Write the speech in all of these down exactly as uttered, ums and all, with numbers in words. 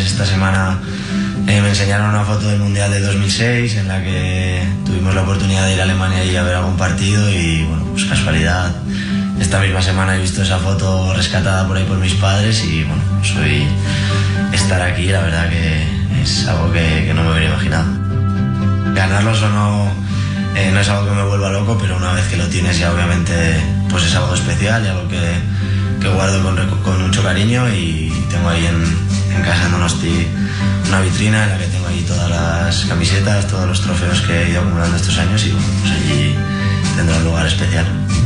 esta semana eh, me enseñaron una foto del Mundial de dos mil seis en la que tuvimos la oportunidad de ir a Alemania y a ver algún partido y bueno, pues casualidad, esta misma semana he visto esa foto rescatada por ahí por mis padres y bueno, pues hoy estar aquí la verdad que es algo que, que no me hubiera imaginado. Ganarlos o no, eh, no es algo que me vuelva loco, pero una vez que lo tienes ya obviamente pues es algo especial y algo que, que guardo con, con mucho cariño y tengo ahí en, en casa en Donosti una vitrina en la que tengo ahí todas las camisetas, todos los trofeos que he ido acumulando estos años y bueno, pues allí tendrá un lugar especial.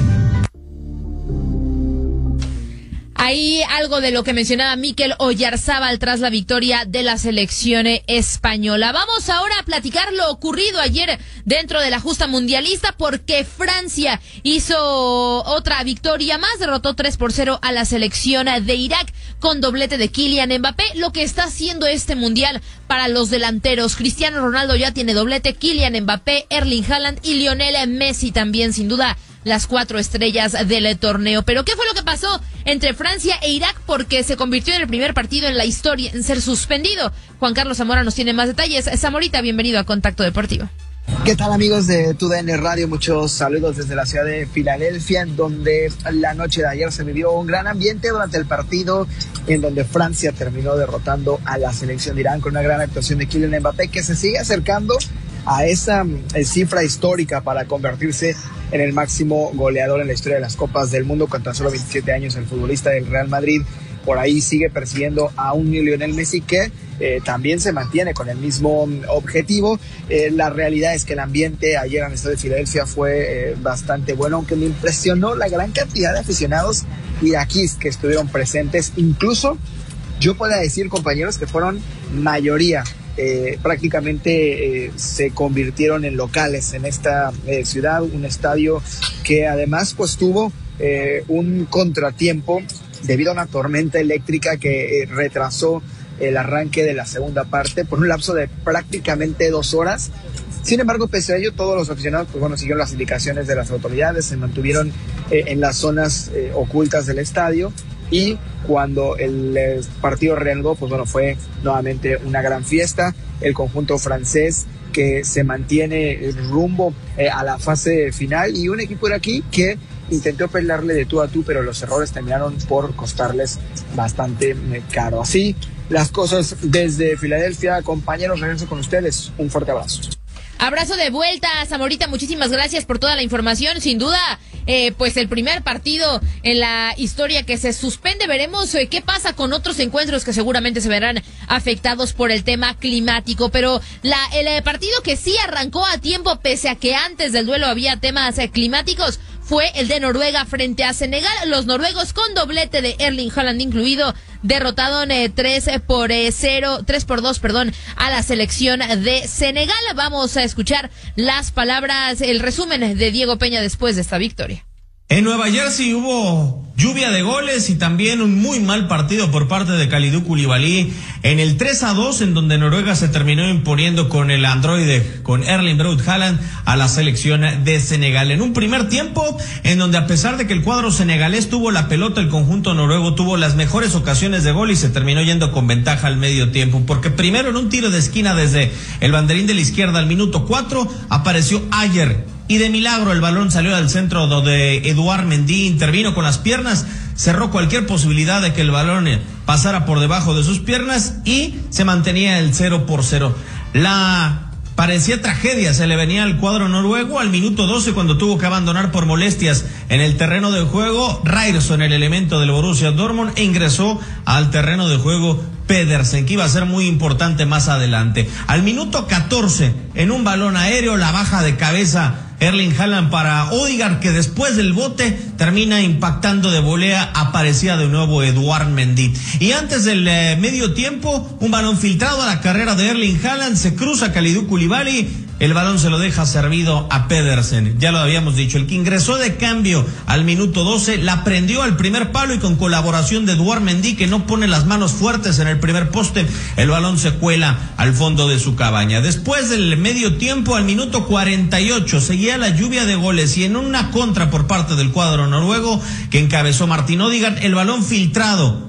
Ahí algo de lo que mencionaba Mikel Oyarzábal tras la victoria de la selección española. Vamos ahora a platicar lo ocurrido ayer dentro de la justa mundialista porque Francia hizo otra victoria más, derrotó tres por cero a la selección de Irak con doblete de Kylian Mbappé, lo que está haciendo este mundial para los delanteros. Cristiano Ronaldo ya tiene doblete, Kylian Mbappé, Erling Haaland y Lionel Messi también, sin duda las cuatro estrellas del torneo. Pero ¿qué fue lo que pasó entre Francia e Irak? Porque se convirtió en el primer partido en la historia en ser suspendido. Juan Carlos Zamora nos tiene más detalles. Zamorita, bienvenido a Contacto Deportivo. ¿Qué tal, amigos de T U D N Radio? Muchos saludos desde la ciudad de Filadelfia, en donde la noche de ayer se vivió un gran ambiente durante el partido, en donde Francia terminó derrotando a la selección de Irán con una gran actuación de Kylian Mbappé, que se sigue acercando a esa eh, cifra histórica para convertirse en el máximo goleador en la historia de las Copas del Mundo. Con tan solo veintisiete años, el futbolista del Real Madrid por ahí sigue persiguiendo a un Lionel Messi que eh, también se mantiene con el mismo objetivo. Eh, la realidad es que el ambiente ayer en el estadio de Filadelfia fue eh, bastante bueno, aunque me impresionó la gran cantidad de aficionados iraquíes que estuvieron presentes. Incluso yo puedo decir, compañeros, que fueron mayoría. Eh, prácticamente eh, se convirtieron en locales en esta eh, ciudad, un estadio que además pues tuvo eh, un contratiempo debido a una tormenta eléctrica que eh, retrasó el arranque de la segunda parte por un lapso de prácticamente dos horas. Sin embargo, pese a ello, todos los aficionados pues bueno, siguieron las indicaciones de las autoridades, se mantuvieron eh, en las zonas eh, ocultas del estadio. Y cuando el eh, partido reanudó, pues bueno, fue nuevamente una gran fiesta. El conjunto francés que se mantiene rumbo eh, a la fase final y un equipo iraquí que intentó pelearle de tú a tú, pero los errores terminaron por costarles bastante eh, caro. Así las cosas desde Filadelfia. Compañeros, regreso con ustedes. Un fuerte abrazo. Abrazo de vuelta, Zamorita, muchísimas gracias por toda la información. Sin duda, eh, pues el primer partido en la historia que se suspende. Veremos eh, qué pasa con otros encuentros que seguramente se verán afectados por el tema climático. Pero la el eh, partido que sí arrancó a tiempo, pese a que antes del duelo había temas eh, climáticos, fue el de Noruega frente a Senegal. Los noruegos, con doblete de Erling Haaland incluido, derrotaron eh, tres por cero, tres por dos, perdón, a la selección de Senegal. Vamos a escuchar las palabras, el resumen de Diego Peña después de esta victoria. En Nueva Jersey hubo lluvia de goles y también un muy mal partido por parte de Kalidou Koulibaly en el tres a dos, en donde Noruega se terminó imponiendo con el androide, con Erling Braut Haaland, a la selección de Senegal. En un primer tiempo en donde, a pesar de que el cuadro senegalés tuvo la pelota, el conjunto noruego tuvo las mejores ocasiones de gol y se terminó yendo con ventaja al medio tiempo, porque primero en un tiro de esquina desde el banderín de la izquierda al minuto cuatro apareció Ayer. Y de milagro el balón salió al centro donde Eduard Mendy intervino con las piernas, cerró cualquier posibilidad de que el balón pasara por debajo de sus piernas y se mantenía el cero por cero. La parecía tragedia se le venía al cuadro noruego al minuto doce, cuando tuvo que abandonar por molestias en el terreno de juego Ryerson, el elemento del Borussia Dortmund, e ingresó al terreno de juego Pedersen, que iba a ser muy importante más adelante. Al minuto catorce, en un balón aéreo, la baja de cabeza Erling Haaland para Odegaard, que después del bote termina impactando de volea, aparecía de nuevo Eduard Mendy. Y antes del eh, medio tiempo, un balón filtrado a la carrera de Erling Haaland, se cruza Kalidou Koulibaly, el balón se lo deja servido a Pedersen. Ya lo habíamos dicho, el que ingresó de cambio al minuto doce, la prendió al primer palo y con colaboración de Eduard Mendy, que no pone las manos fuertes en el primer poste, el balón se cuela al fondo de su cabaña. Después del medio tiempo, al minuto cuarenta y ocho, seguía la lluvia de goles y en una contra por parte del cuadro noruego que encabezó Martin Odegaard, el balón filtrado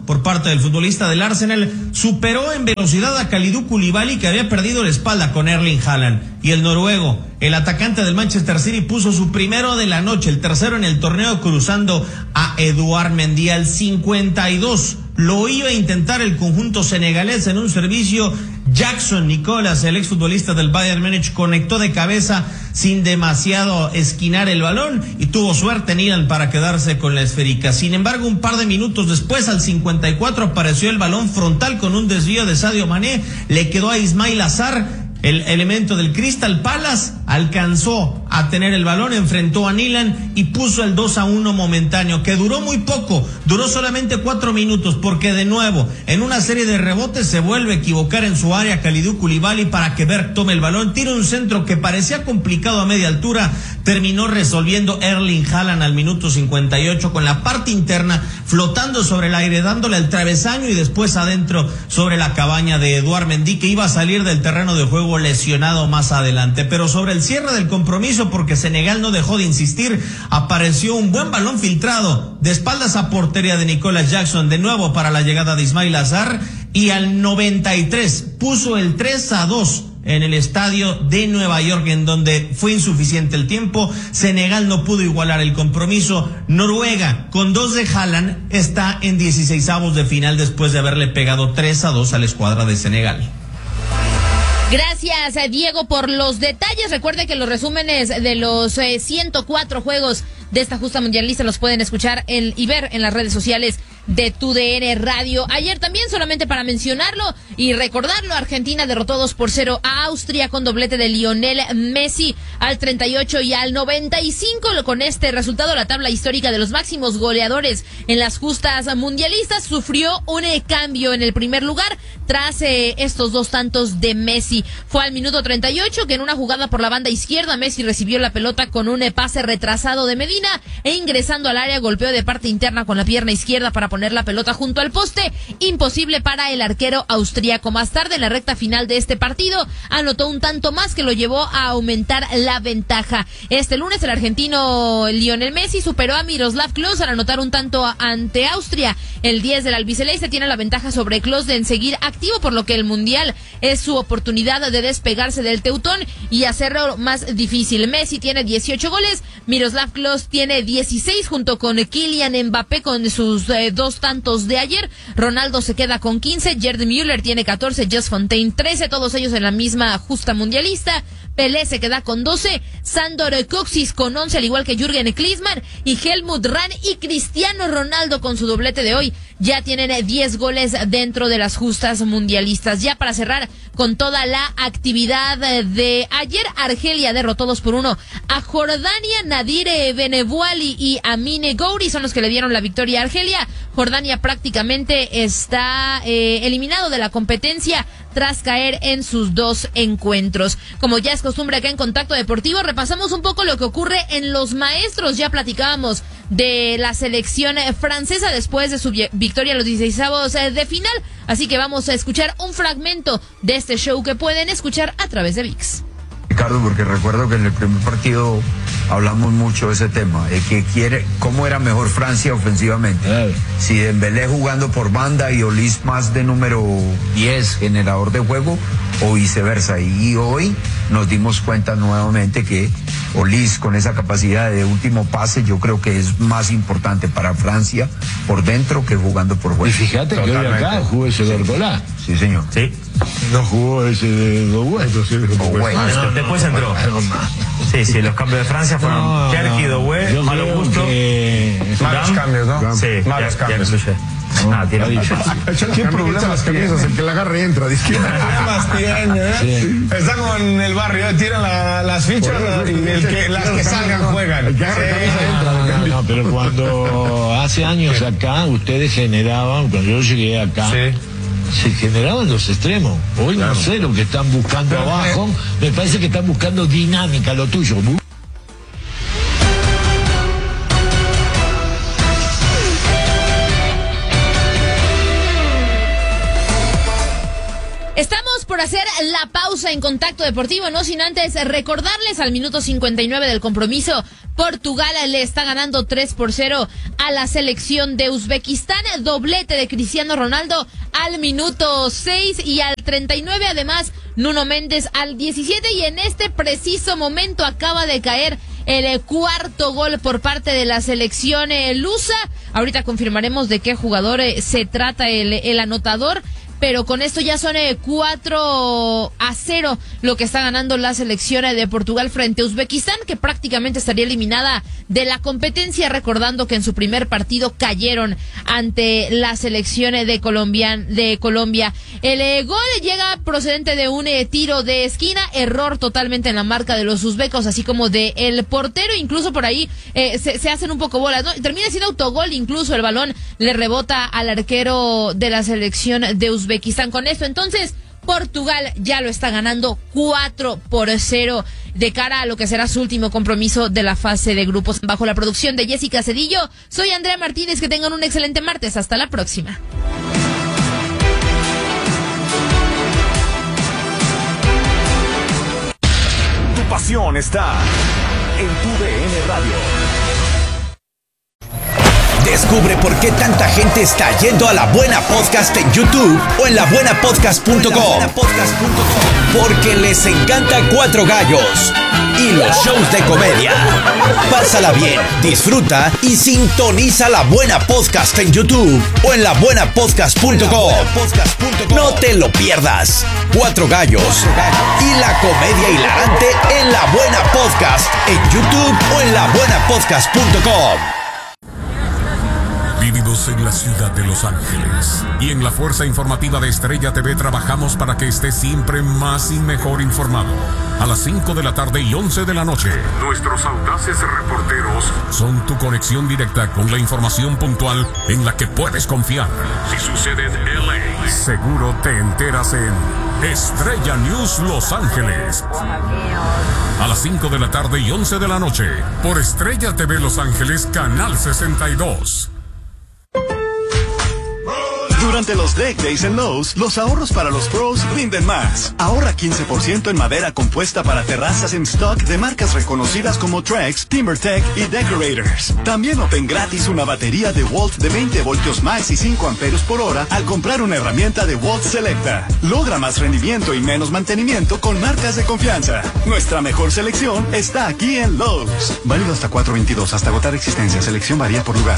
por parte del futbolista del Arsenal superó en velocidad a Kalidou Koulibaly, que había perdido la espalda con Erling Haaland. Y el noruego, el atacante del Manchester City, puso su primero de la noche, el tercero en el torneo, cruzando a Eduard Mendy al cincuenta y dos. Lo iba a intentar el conjunto senegalés en un servicio. Jackson Nicolas, el exfutbolista del Bayern Múnich, conectó de cabeza sin demasiado esquinar el balón y tuvo suerte Nilan para quedarse con la esférica. Sin embargo, un par de minutos después, al cincuenta y cuatro, apareció el balón frontal con un desvío de Sadio Mané, le quedó a Ismail Azar. El elemento del Crystal Palace alcanzó a tener el balón, enfrentó a Nilan y puso el dos a uno momentáneo, que duró muy poco, duró solamente cuatro minutos, porque de nuevo, en una serie de rebotes se vuelve a equivocar en su área Kalidou Koulibaly para que Berg tome el balón, tira un centro que parecía complicado a media altura, terminó resolviendo Erling Haaland al minuto cincuenta y ocho con la parte interna, flotando sobre el aire, dándole al travesaño y después adentro sobre la cabaña de Eduard Mendy, que iba a salir del terreno de juego lesionado más adelante. Pero sobre el cierre del compromiso, porque Senegal no dejó de insistir, apareció un buen balón filtrado de espaldas a portería de Nicolas Jackson, de nuevo para la llegada de Ismail Azar, y al noventa y tres puso el tres a dos en el estadio de Nueva York, en donde fue insuficiente el tiempo. Senegal no pudo igualar el compromiso. Noruega, con dos de Haaland, está en dieciseisavos de final después de haberle pegado tres a dos a la escuadra de Senegal. Gracias, Diego, por los detalles. Recuerde que los resúmenes de los eh, ciento cuatro juegos de esta justa mundialista los pueden escuchar en, y ver en las redes sociales de Tu D N Radio. Ayer también, solamente para mencionarlo y recordarlo, Argentina derrotó dos por cero a Austria con doblete de Lionel Messi al treinta y ocho y al noventa y cinco. Con este resultado, la tabla histórica de los máximos goleadores en las justas mundialistas sufrió un eh, cambio en el primer lugar tras eh, estos dos tantos de Messi. Fue al minuto treinta y ocho que en una jugada por la banda izquierda Messi recibió la pelota con un eh, pase retrasado de Medina e ingresando al área golpeó de parte interna con la pierna izquierda para poner la pelota junto al poste, imposible para el arquero austríaco. Más tarde, en la recta final de este partido, anotó un tanto más que lo llevó a aumentar la ventaja. Este lunes, el argentino Lionel Messi superó a Miroslav Klose al anotar un tanto ante Austria. El diez del albiceleste tiene la ventaja sobre Klose en seguir activo, por lo que el Mundial es su oportunidad de despegarse del teutón y hacerlo más difícil. Messi tiene dieciocho goles, Miroslav Klose tiene dieciséis junto con Kylian Mbappé con sus eh, dos tantos de ayer. Ronaldo se queda con quince, Gerd Müller tiene catorce, Just Fontaine trece, todos ellos en la misma justa mundialista. Pelé se queda con doce, Sandor Kocsis con once, al igual que Jürgen Klinsmann, y Helmut Rahn y Cristiano Ronaldo con su doblete de hoy ya tienen diez goles dentro de las justas mundialistas. Ya para cerrar con toda la actividad de ayer, Argelia derrotó dos por uno a Jordania. Nadir Benevouali y Amine Gouiri son los que le dieron la victoria a Argelia. Jordania prácticamente está eh, eliminado de la competencia tras caer en sus dos encuentros. Como ya es costumbre acá en Contacto Deportivo, repasamos un poco lo que ocurre en los maestros. Ya platicábamos de la selección francesa después de su victoria a los dieciseisavos de final, así que vamos a escuchar un fragmento de este show que pueden escuchar a través de ViX. Ricardo, porque recuerdo que en el primer partido hablamos mucho de ese tema, de que quiere, cómo era mejor Francia ofensivamente. Claro. Si Dembélé jugando por banda y Olís más de número diez, generador de juego, o viceversa. Y hoy nos dimos cuenta nuevamente que Olís, con esa capacidad de último pase, yo creo que es más importante para Francia por dentro que jugando por fuera. Y fíjate que hoy acá jugó ese Gorgolá. Sí, señor. Sí. No jugó ese de Doué, entonces ah, después entró. Sí, sí, los cambios de Francia fueron no, Cherki, no, Doué, malo gusto. Que... Malos cambios, ¿no? Sí, malos ya, cambios. Ya no, ah, tiene ¿Qué problemas camisas? El que la agarre entra. Problemas tiene, ¿eh? Sí. Está con el barrio, tiran la, las fichas y el que, las que salgan juegan. El que agarre camisa entra. No, no, pero cuando hace años acá, ustedes generaban, cuando yo llegué acá, sí, se generaban los extremos. Hoy claro, no sé lo que están buscando pero abajo. Me parece que están buscando dinámica, lo tuyo. Estamos por hacer la pausa en Contacto Deportivo, no sin antes recordarles al minuto cincuenta y nueve del compromiso Portugal le está ganando tres por cero a la selección de Uzbekistán. Doblete de Cristiano Ronaldo al minuto seis y al treinta y nueve. Además, Nuno Méndez al diecisiete. Y en este preciso momento acaba de caer el cuarto gol por parte de la selección lusa. Ahorita confirmaremos de qué jugador se trata el, el anotador. Pero con esto ya son eh, cuatro a cero lo que está ganando la selección de Portugal frente a Uzbekistán, que prácticamente estaría eliminada de la competencia, recordando que en su primer partido cayeron ante la selección de Colombia. De Colombia. El eh, gol llega procedente de un eh, tiro de esquina, error totalmente en la marca de los uzbecos, así como de el portero. Incluso por ahí eh, se, se hacen un poco bolas, ¿no? Termina siendo autogol, incluso el balón le rebota al arquero de la selección de Uzbekistán. Uzbekistán. Con esto, entonces, Portugal ya lo está ganando cuatro por cero de cara a lo que será su último compromiso de la fase de grupos. Bajo la producción de Jessica Cedillo, soy Andrea Martínez. Que tengan un excelente martes. Hasta la próxima. Tu pasión está en tu D N Radio. Descubre por qué tanta gente está yendo a La Buena Podcast en YouTube o en la buena podcast punto com. Porque les encanta Cuatro Gallos y los shows de comedia. Pásala bien, disfruta y sintoniza La Buena Podcast en YouTube o en la buena podcast punto com. No te lo pierdas. Cuatro Gallos y la comedia hilarante en La Buena Podcast en YouTube o en la buena podcast punto com. Vivimos en la ciudad de Los Ángeles y en la Fuerza Informativa de Estrella T V trabajamos para que estés siempre más y mejor informado. A las cinco de la tarde y once de la noche, nuestros audaces reporteros son tu conexión directa con la información puntual en la que puedes confiar. Si sucede en L A, seguro te enteras en Estrella News Los Ángeles. A las cinco de la tarde y once de la noche, por Estrella T V Los Ángeles, Canal sesenta y dos. Durante los Deck Days en Lowe's, los ahorros para los pros rinden más. Ahorra quince por ciento en madera compuesta para terrazas en stock de marcas reconocidas como Trex, TimberTech y Decorators. También obtén gratis una batería de Walt de veinte voltios más y cinco amperios por hora al comprar una herramienta de Walt Selecta. Logra más rendimiento y menos mantenimiento con marcas de confianza. Nuestra mejor selección está aquí en Lowe's. Válido hasta cuatro veintidós, hasta agotar existencia. Selección varía por lugar.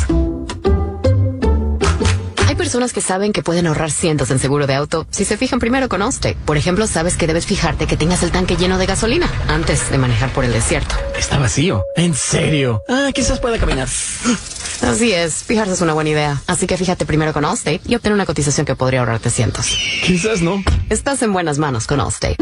Hay personas que saben que pueden ahorrar cientos en seguro de auto si se fijan primero con Allstate. Por ejemplo, sabes que debes fijarte que tengas el tanque lleno de gasolina antes de manejar por el desierto. Está vacío. ¿En serio? Ah, quizás pueda caminar. Así es, fijarse es una buena idea. Así que fíjate primero con Allstate y obtén una cotización que podría ahorrarte cientos. Quizás no. Estás en buenas manos con Allstate.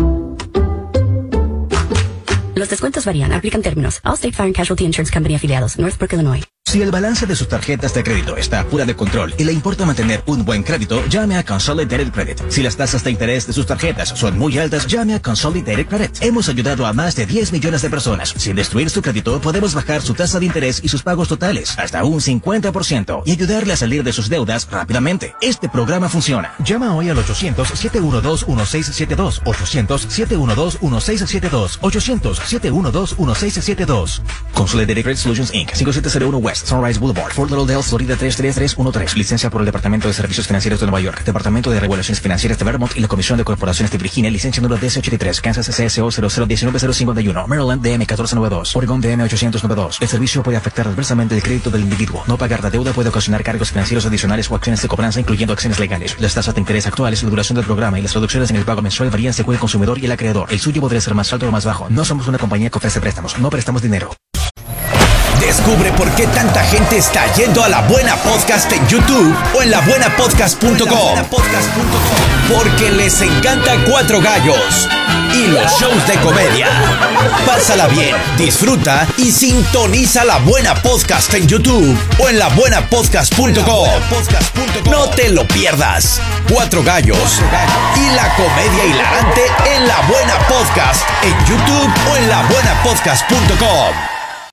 Los descuentos varían. Aplican términos. Allstate Fire and Casualty Insurance Company afiliados. Northbrook, Illinois. Si el balance de sus tarjetas de crédito está fuera de control y le importa mantener un buen crédito, llame a Consolidated Credit. Si las tasas de interés de sus tarjetas son muy altas, llame a Consolidated Credit. Hemos ayudado a más de diez millones de personas. Sin destruir su crédito, podemos bajar su tasa de interés y sus pagos totales hasta un cincuenta por ciento y ayudarle a salir de sus deudas rápidamente. Este programa funciona. Llama hoy al ochocientos, siete uno dos, uno seis siete dos, ochocientos, siete uno dos, uno seis siete dos, ochocientos, siete uno dos, uno seis siete dos. Consolidated Credit Solutions incorporated. cinco siete cero uno West Sunrise Boulevard, Fort Lauderdale, Florida tres tres tres uno tres. Licencia por el Departamento de Servicios Financieros de Nueva York, Departamento de Regulaciones Financieras de Vermont y la Comisión de Corporaciones de Virginia. Licencia número D S ochenta y tres. Kansas C S O cero cero uno nueve cero cincuenta y uno. Maryland D M catorce noventa y dos. Oregon D M ochocientos noventa y dos. El servicio puede afectar adversamente el crédito del individuo. No pagar la deuda puede ocasionar cargos financieros adicionales o acciones de cobranza, incluyendo acciones legales. Las tasas de interés actuales, la duración del programa y las reducciones en el pago mensual varían según el consumidor y el acreedor. El suyo podría ser más alto o más bajo. No somos una compañía que ofrece préstamos. No prestamos dinero. Descubre por qué tanta gente está yendo a La Buena Podcast en YouTube o en la buena podcast punto com. Porque les encanta Cuatro Gallos y los shows de comedia. Pásala bien, disfruta y sintoniza La Buena Podcast en YouTube o en la buena podcast punto com. No te lo pierdas. Cuatro Gallos y la comedia hilarante en La Buena Podcast en YouTube o en la buena podcast punto com.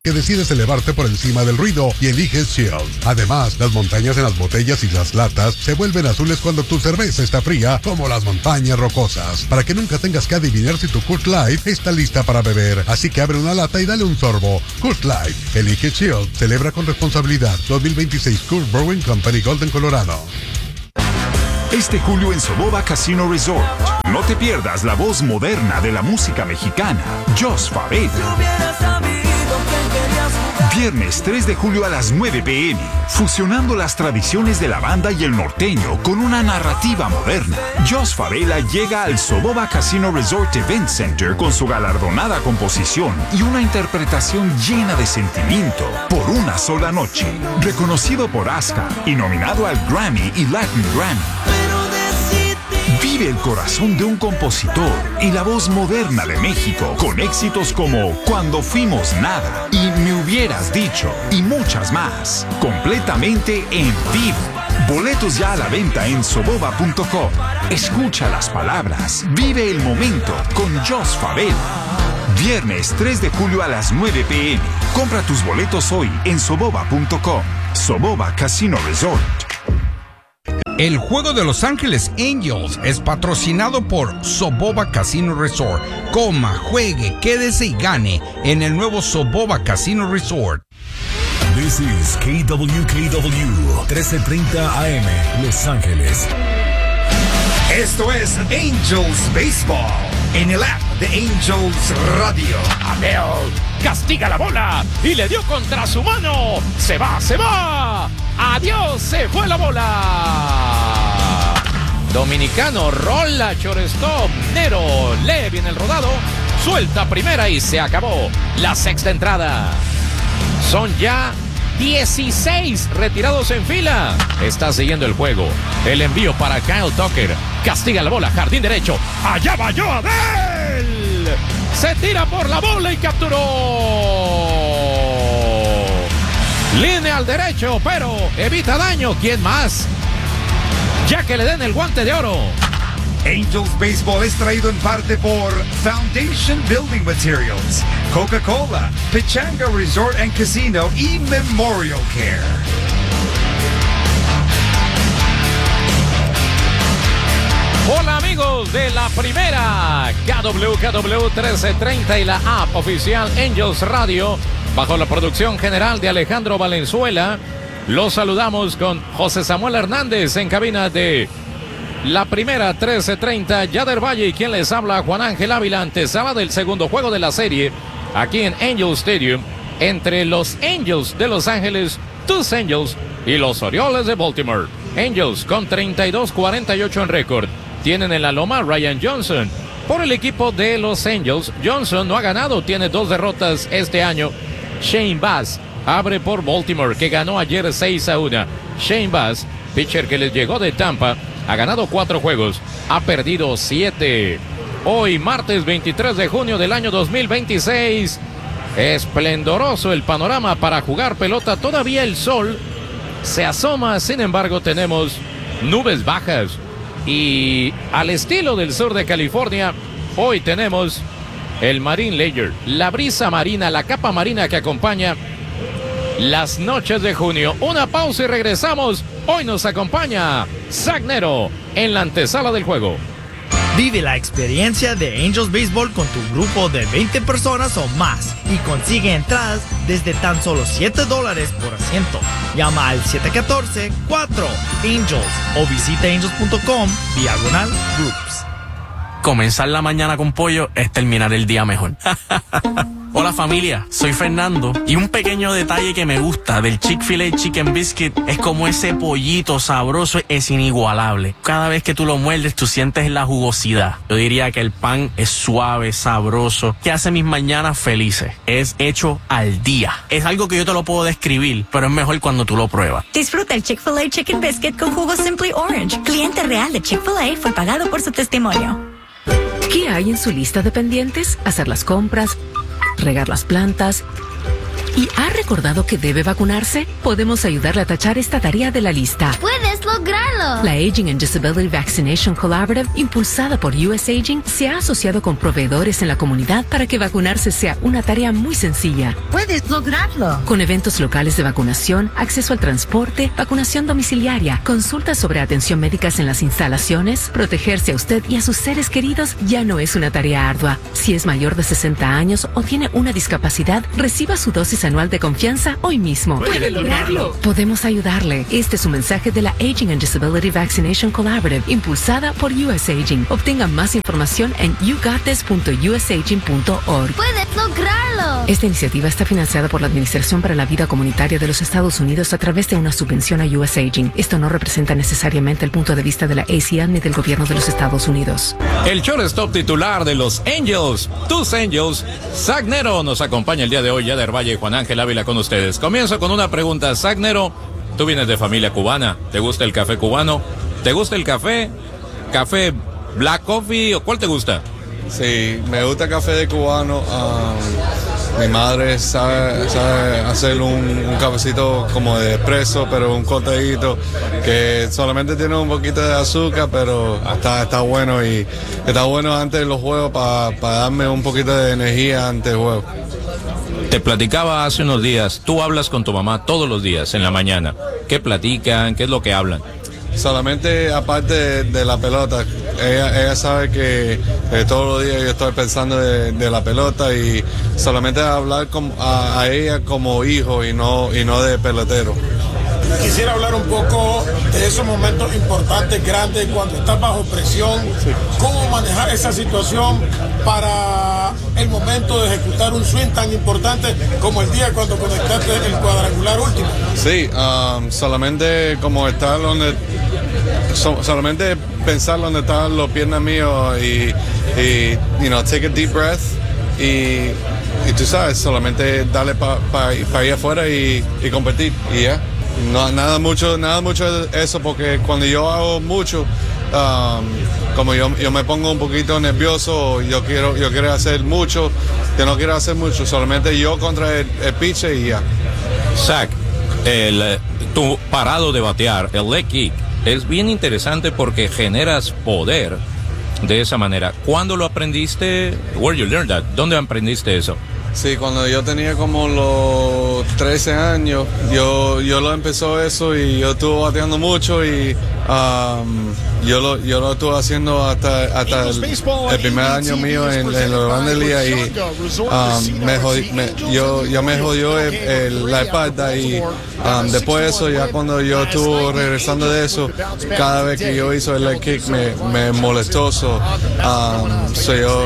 que decides elevarte por encima del ruido y eliges Shield. Además, las montañas en las botellas y las latas se vuelven azules cuando tu cerveza está fría, como las montañas rocosas, para que nunca tengas que adivinar si tu Coors Light está lista para beber. Así que abre una lata y dale un sorbo. Coors Light, elige Shield, celebra con responsabilidad. dos mil veintiséis Coors Brewing Company, Golden, Colorado. Este julio en Soboba Casino Resort, no te pierdas la voz moderna de la música mexicana, Jos Favela. Viernes tres de julio a las nueve pe eme, fusionando las tradiciones de la banda y el norteño con una narrativa moderna. Jos Favela llega al Soboba Casino Resort Event Center con su galardonada composición y una interpretación llena de sentimiento por una sola noche. Reconocido por ASCA y nominado al Grammy y Latin Grammy. Vive el corazón de un compositor y la voz moderna de México con éxitos como Cuando Fuimos Nada y Me Hubieras Dicho y muchas más, completamente en vivo. Boletos ya a la venta en soboba punto com. Escucha las palabras, vive el momento con Jos Favela. Viernes tres de julio a las nueve pe eme. Compra tus boletos hoy en soboba punto com. Soboba Casino Resort. El juego de Los Ángeles Angels es patrocinado por Soboba Casino Resort. Coma, juegue, quédese y gane en el nuevo Soboba Casino Resort. This is K W K W trece treinta A M Los Ángeles. Esto es Angels Baseball en el app de Angels Radio. Abel castiga la bola y le dio contra su mano. Se va, se va. Adiós, se fue la bola. Dominicano rola shortstop. Nero lee bien el rodado. Suelta primera y se acabó la sexta entrada. Son ya dieciséis retirados en fila. Está siguiendo el juego. El envío para Kyle Tucker. Castiga la bola, jardín derecho. Allá va Joadel. Se tira por la bola y capturó. Línea al derecho, pero evita daño. ¿Quién más? Ya que le den el guante de oro. Angels Baseball es traído en parte por Foundation Building Materials, Coca-Cola, Pechanga Resort and Casino y Memorial Care. Hola amigos de la primera K W K W trece treinta y la app oficial Angels Radio, bajo la producción general de Alejandro Valenzuela. Los saludamos con José Samuel Hernández en cabina de la primera trece treinta, Yader Valle y quien les habla, Juan Ángel Ávila, antesala del segundo juego de la serie aquí en Angel Stadium entre los Angels de Los Ángeles, tus Angels y los Orioles de Baltimore. Angels con treinta y dos cuarenta y ocho en récord. Tienen en la loma Ryan Johnson. Por el equipo de los Angels, Johnson no ha ganado, tiene dos derrotas este año. Shane Baz abre por Baltimore, que ganó ayer seis a uno. Shane Baz, pitcher que les llegó de Tampa, ha ganado cuatro juegos, ha perdido siete. Hoy, martes veintitrés de junio del año dos mil veintiséis. Esplendoroso el panorama para jugar pelota. Todavía el sol se asoma, sin embargo tenemos nubes bajas. Y al estilo del sur de California, hoy tenemos el Marine Layer, la brisa marina, la capa marina que acompaña las noches de junio. Una pausa y regresamos. Hoy nos acompaña Zach Nero en la antesala del juego. Vive la experiencia de Angels Baseball con tu grupo de veinte personas o más y consigue entradas desde tan solo siete dólares por asiento. Llama al siete uno cuatro cuatro Angels o visita angels punto com diagonal groups. Comenzar la mañana con pollo es terminar el día mejor. Hola familia, soy Fernando y un pequeño detalle que me gusta del Chick-fil-A Chicken Biscuit es como ese pollito sabroso es inigualable. Cada vez que tú lo muerdes tú sientes la jugosidad. Yo diría que el pan es suave, sabroso, que hace mis mañanas felices. Es hecho al día. Es algo que yo te lo puedo describir, pero es mejor cuando tú lo pruebas. Disfruta el Chick-fil-A Chicken Biscuit con jugo Simply Orange. Cliente real de Chick-fil-A fue pagado por su testimonio. ¿Qué hay en su lista de pendientes? Hacer las compras, regar las plantas. ¿Y ha recordado que debe vacunarse? Podemos ayudarle a tachar esta tarea de la lista. Puedes lograrlo. La Aging and Disability Vaccination Collaborative, impulsada por U S Aging, se ha asociado con proveedores en la comunidad para que vacunarse sea una tarea muy sencilla. Puedes lograrlo. Con eventos locales de vacunación, acceso al transporte, vacunación domiciliaria, consultas sobre atención médicas en las instalaciones, protegerse a usted y a sus seres queridos ya no es una tarea ardua. Si es mayor de sesenta años o tiene una discapacidad, reciba su dosis anual de confianza hoy mismo. Puede lograrlo. Podemos ayudarle. Este es un mensaje de la Aging and Disability Vaccination Collaborative, impulsada por U S Aging. Obtenga más información en you got this punto u s aging punto org. Puedes lograrlo. Esta iniciativa está financiada por la Administración para la Vida Comunitaria de los Estados Unidos a través de una subvención a U S Aging. Esto no representa necesariamente el punto de vista de la A C N ni del gobierno de los Estados Unidos. El shortstop titular de los Angels, tus Angels, Zach Nero, nos acompaña el día de hoy. Yader Valle y Juan Ángel Ávila con ustedes. Comienzo con una pregunta. Zach Nero, tú vienes de familia cubana. ¿Te gusta el café cubano? ¿Te gusta el café? ¿Café black coffee o cuál te gusta? Sí, me gusta el café de cubano. Um, mi madre sabe, sabe hacer un, un cafecito como de espresso, pero un cortadito que solamente tiene un poquito de azúcar, pero está, está bueno y está bueno antes de los juegos para pa darme un poquito de energía antes del juego. Te platicaba hace unos días, tú hablas con tu mamá todos los días en la mañana. ¿Qué platican? ¿Qué es lo que hablan? Solamente aparte de, de la pelota, ella, ella sabe que eh, todos los días yo estoy pensando de, de la pelota y solamente hablar con, a, a ella como hijo y no, y no de pelotero. Quisiera hablar un poco de esos momentos importantes, grandes, cuando estás bajo presión, sí. Cómo manejar esa situación para el momento de ejecutar un swing tan importante como el día cuando conectaste el cuadrangular último. Sí, um, solamente como estar donde, so, solamente pensar donde están los piernas míos y, y you know, take a deep breath y, y tú sabes, solamente darle para pa, pa ir afuera y, y competir y ya. No, nada mucho, nada mucho de eso, porque cuando yo hago mucho, um, como yo, yo me pongo un poquito nervioso, yo quiero, yo quiero hacer mucho, yo no quiero hacer mucho, solamente yo contra el, el pitcher y ya. Zach, el, tu parado de batear, el leg kick, es bien interesante porque generas poder de esa manera. ¿Cuándo lo aprendiste? Where you learned that? ¿Dónde aprendiste eso? Sí, cuando yo tenía como los trece años, yo, yo lo empezó eso y yo estuve bateando mucho y um, yo, lo, yo lo estuve haciendo hasta, hasta el, el primer año mío en, en los Grandes Ligas y um, me jodí, me, yo, yo me jodió el, el, la espalda y um, después de eso, ya cuando yo estuve regresando de eso, cada vez que yo hice el leg kick me, me molestó, so, um, so yo,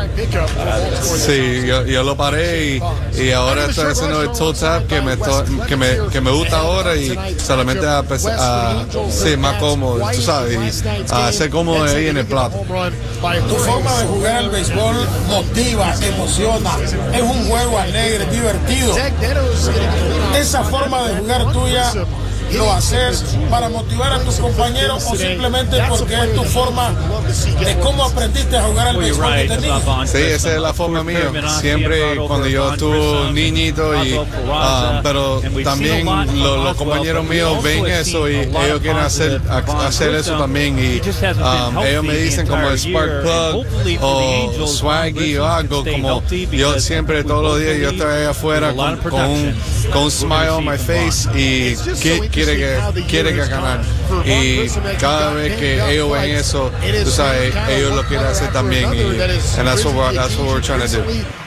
sí, yo, yo lo paré y, y ahora estoy haciendo el toe tap que me, que me, que me gusta ahora y solamente a, a sí, más cómodo, tú sabes, y a ser cómodo ahí en el plato. Tu forma de jugar al béisbol motiva, emociona, es un juego alegre, divertido. Esa forma de jugar tuya, ¿lo haces para motivar a tus compañeros o simplemente porque es tu forma de cómo aprendiste a jugar al béisbol desde niño? Sí, esa es la forma mía. Siempre cuando yo estuve niñito, y, uh, pero también lo, los compañeros míos ven eso y ellos quieren hacer, hacer eso también. Y um, ellos me dicen como el Spark Plug o Swaggy o algo. Como yo siempre, todos los días, yo estoy ahí afuera con, con, un, con un smile on my face y que, quiere que quiere que ganar y cada vez que ellos ven eso, tú sabes, ellos lo quieren hacer también y and that's what we're, that's what we're trying to do.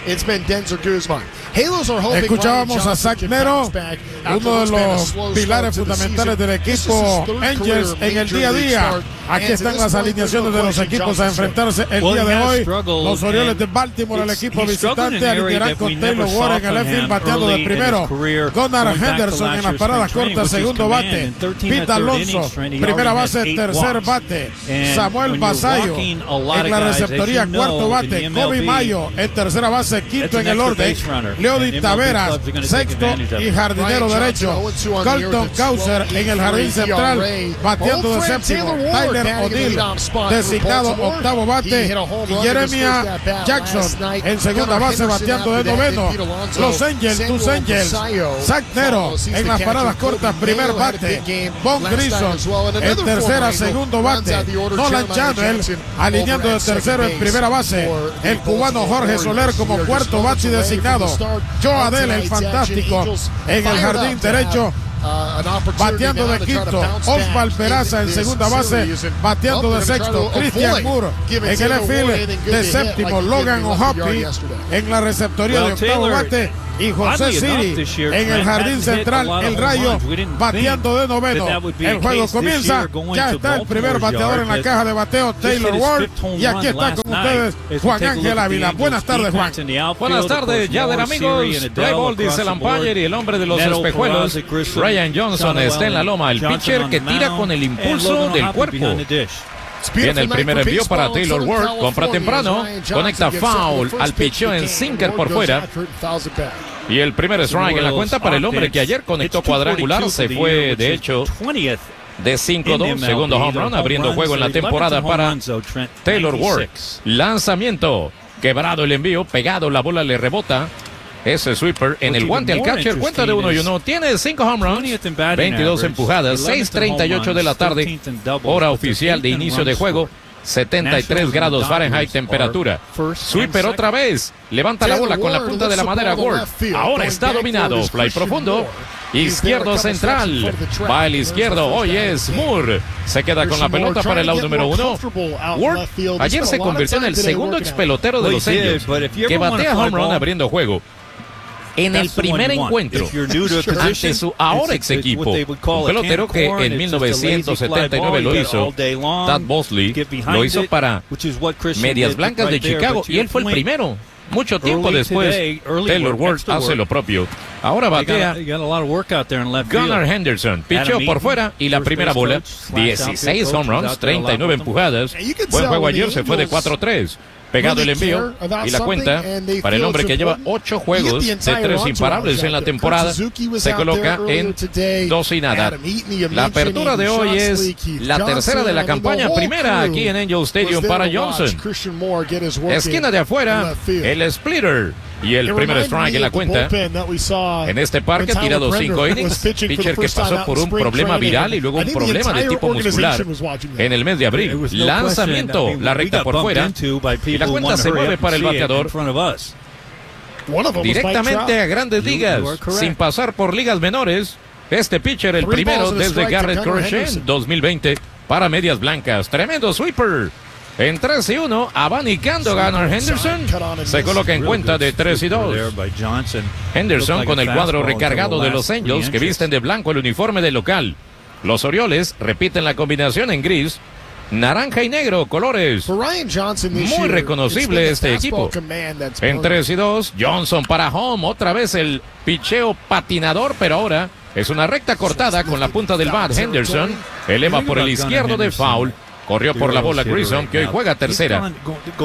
Escuchábamos a Zach Nero, uno de los pilares fundamentales del equipo Angels en el día a día. Aquí están las alineaciones de los equipos a enfrentarse el día de hoy. Los Orioles de Baltimore, el equipo visitante, alinearán con Taylor Ward en el left field bateando de primero. Gunnar Henderson en las paradas cortas, segundo bate. Pete Alonso, primera base, tercer bate. Samuel Basayo en la receptoría, cuarto bate. Kobe Mayo en tercera base, quinto en el orden. Leody Taveras, sexto y jardinero derecho. Colton Causer en el jardín central, bateando de séptimo. Tyler O'Neill, designado octavo bate. Y Jeremiah Jackson en segunda base, bateando de noveno. Los Angels, tus Angels. Zach Nero en las paradas cortas, primer bate. Von Grissom En tercera, segundo bate, Nolan Chandler alineando de tercero en primera base. El cubano Jorge Soler como cuarto bate designado. Joe Adele, el fantástico, en el jardín derecho. Bateando de quinto, Osval Peraza en segunda base, bateando de sexto, Christian Moore en el field de séptimo, Logan O'Hoppe en la receptoría de octavo bate y José Siri en el jardín central, el Rayo bateando de noveno. El juego comienza, ya está el primer bateador en la caja de bateo, Taylor Ward, y aquí está con ustedes Juan Ángel Ávila. Buenas tardes, Juan. Buenas tardes, Yader, amigos. Play ball, dice el umpire, y el hombre de los espejuelos, Ryan Johnson, está en la loma. El pitcher que tira con el impulso del cuerpo. Viene el primer envío para Taylor Ward, compra temprano, conecta foul al picheo en sinker por fuera. Y el primer strike en la cuenta para el hombre que ayer conectó cuadrangular, se fue de hecho de cinco dos, segundo home run, abriendo juego en la temporada para Taylor Ward. Lanzamiento, quebrado el envío, pegado, la bola le rebota. Ese sweeper en el guante al catcher, cuenta de uno y uno. Tiene cinco home runs, veintidós empujadas, seis treinta y ocho de la tarde, hora oficial de inicio de juego, setenta y tres grados Fahrenheit temperatura. Sweeper otra vez, levanta la bola con la punta de la madera Ward. Ahora está dominado, fly profundo, izquierdo central, va el izquierdo, hoy es Moore. Se queda con la pelota para el out número uno. Ward ayer se convirtió en el segundo expelotero de los Angels, que batea home run abriendo juego. En el primer encuentro ante su ahora ex equipo, un pelotero que en mil novecientos setenta y nueve lo hizo, Tad Bosley, lo hizo para Medias Blancas de Chicago y él fue el primero. Mucho tiempo después, Taylor Ward hace lo propio. Ahora batea Gunnar Henderson, pichó por fuera y la primera bola, dieciséis home runs, treinta y nueve empujadas. Buen juego ayer, se fue de cuatro tres. Pegado el envío y la cuenta para el hombre que lleva ocho juegos de tres imparables en la temporada. Se coloca en dos y nada. La apertura de hoy es la tercera de la campaña, primera aquí en Angel Stadium para Johnson. Esquina de afuera, el splitter. Y el primer strike en la cuenta. En este parque ha tirado cinco innings. Pitcher que pasó por un problema viral y luego un problema de tipo muscular en el mes de abril. Lanzamiento, la recta por fuera. Y la cuenta se mueve para el bateador. Directamente a grandes ligas, sin pasar por ligas menores. Este pitcher, el primero desde Garrett Crochet en dos mil veinte para Medias Blancas. Tremendo sweeper. En tres y uno, abanicando Gunnar Henderson, se coloca en cuenta de tres y dos. Henderson con el cuadro recargado de los Angels, que visten de blanco el uniforme del local. Los Orioles repiten la combinación en gris, naranja y negro, colores muy reconocible este equipo. En tres y dos, Johnson para home, otra vez el picheo patinador, pero ahora es una recta cortada con la punta del bat. Henderson eleva por el izquierdo de foul. Corrió por la bola Grissom, que hoy juega tercera.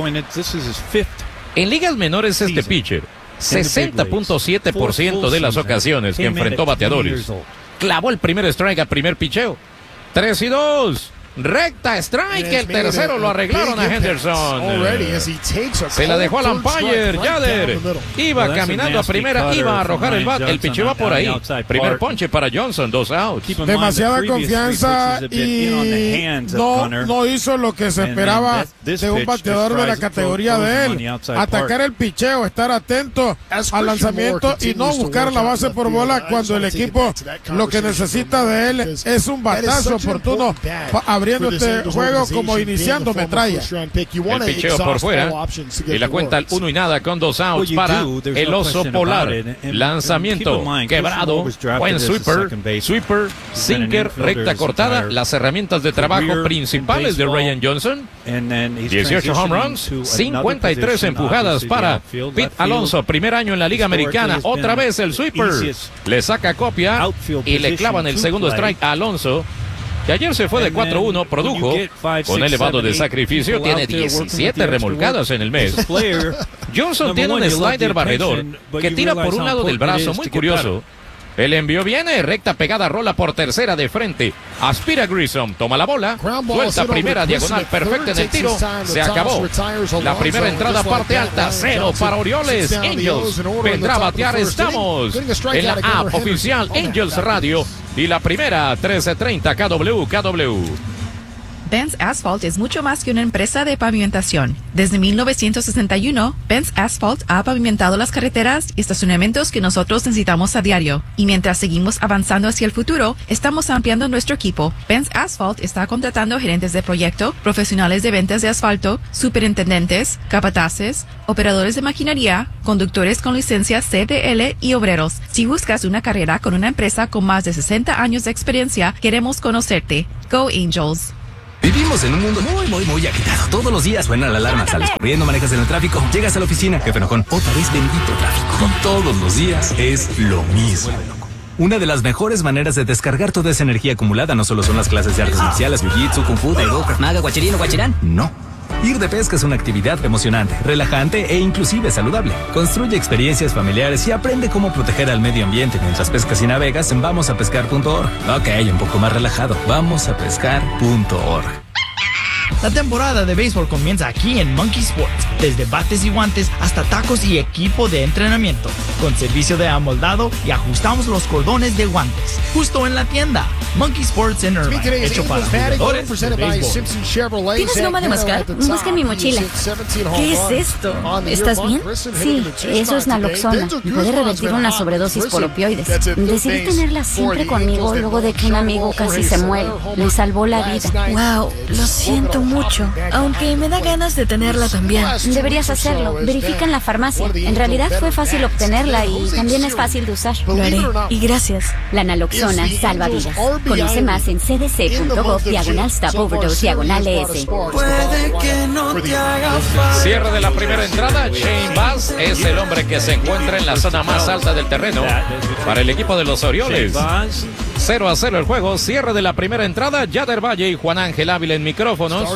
En ligas menores este pitcher, sesenta punto siete por ciento de las ocasiones que enfrentó bateadores, clavó el primer strike al primer picheo. tres y dos. Recta strike, el tercero lo arreglaron a Henderson. Se la dejó al umpire, Yader. Iba caminando a primera, iba a arrojar el bat. El picheo va por ahí. Primer ponche para Johnson, dos outs. Demasiada confianza y no, no hizo lo que se esperaba de un bateador de la categoría de él. Atacar el picheo, estar atento al lanzamiento y no buscar la base por bola cuando el equipo lo que necesita de él es un batazo oportuno. Abriendo este juego como iniciando metralla. El picheo por fuera y la cuenta al uno y nada con dos outs para el oso polar. Lanzamiento quebrado, buen sweeper, sweeper, sinker, recta cortada. Las herramientas de trabajo principales de Ryan Johnson. dieciocho home runs, cincuenta y tres empujadas para Pete Alonso, primer año en la Liga Americana. Otra vez el sweeper, le saca copia y le clavan el segundo strike a Alonso, que ayer se fue de cuatro uno, produjo con elevado de sacrificio, tiene diecisiete remolcadas en el mes. Johnson tiene un slider barredor que tira por un lado del brazo, muy curioso. El envío viene, recta pegada, rola por tercera de frente. Aspira Grissom, toma la bola, suelta primera, diagonal perfecta en el tiro. Se acabó. La primera entrada, parte alta, cero para Orioles. Angels vendrá a batear. Estamos en la app oficial Angels Radio y la primera trece treinta K W K W. Benz Asphalt es mucho más que una empresa de pavimentación. Desde mil novecientos sesenta y uno, Benz Asphalt ha pavimentado las carreteras y estacionamientos que nosotros necesitamos a diario. Y mientras seguimos avanzando hacia el futuro, estamos ampliando nuestro equipo. Benz Asphalt está contratando gerentes de proyecto, profesionales de ventas de asfalto, superintendentes, capataces, operadores de maquinaria, conductores con licencia C D L y obreros. Si buscas una carrera con una empresa con más de sesenta años de experiencia, queremos conocerte. Go Angels. Vivimos en un mundo muy, muy, muy agitado. Todos los días suena la alarma, sales corriendo, manejas en el tráfico, llegas a la oficina, jefe enojón, otra vez bendito tráfico. Y todos los días es lo mismo. Una de las mejores maneras de descargar toda esa energía acumulada no solo son las clases de artes marciales, jiu-jitsu, kung fu, taekwondo, krav maga, guachirino o guachirán. No. Ir de pesca es una actividad emocionante, relajante e inclusive saludable. Construye experiencias familiares y aprende cómo proteger al medio ambiente mientras pescas y navegas en vamos a pescar punto org. Ok, un poco más relajado. vamos a pescar punto org. La temporada de béisbol comienza aquí en Monkey Sports, desde bates y guantes hasta tacos y equipo de entrenamiento, con servicio de amoldado y ajustamos los cordones de guantes, justo en la tienda. Monkey Sports en Irvine, hecho para jugadores de béisbol. ¿Tienes goma de mascar? Busca en mi mochila. ¿Qué es esto? ¿Estás bien? Sí, eso es naloxona y puede revertir una sobredosis por opioides. Decidí tenerla siempre conmigo luego de que un amigo casi se muere. Le salvó la vida. Wow, lo siento mucho, aunque me da ganas de tenerla también. Deberías hacerlo. Verifica en la farmacia. En realidad fue fácil obtenerla y también es fácil de usar. Lo haré. Y gracias. La naloxona salva vidas. Conoce más en c d c punto gov diagonal stop overdose diagonal s. Puede que no te haga falta. Cierre de la primera entrada. Shane Baz es el hombre que se encuentra en la zona más alta del terreno para el equipo de los Orioles. cero a cero el juego. Cierre de la primera entrada. Yader Valle y Juan Ángel Ávila en micrófonos.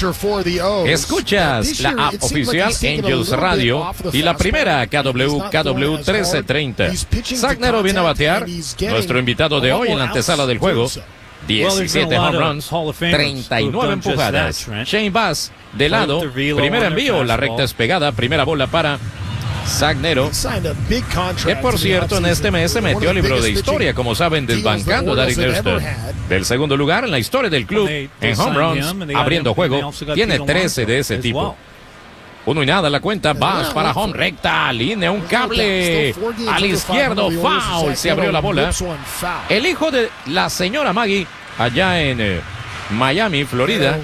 Escuchas la app oficial Angels Radio y la primera K W K W trece treinta. Zach Nero viene a batear. Nuestro invitado de hoy en la antesala del juego. diecisiete home runs, treinta y nueve empujadas. Shane Baz de lado. Primer envío, la recta es pegada. Primera bola para Zach Nero, que por cierto en este mes se metió al libro de historia, como saben, desbancando a Darren Erster. Del segundo lugar en la historia del club en home runs, abriendo juego, tiene trece de ese tipo. Uno y nada la cuenta, Baz para home recta, línea, un cable al izquierdo, foul, se abrió la bola. El hijo de la señora Maggie, allá en eh, Miami, Florida.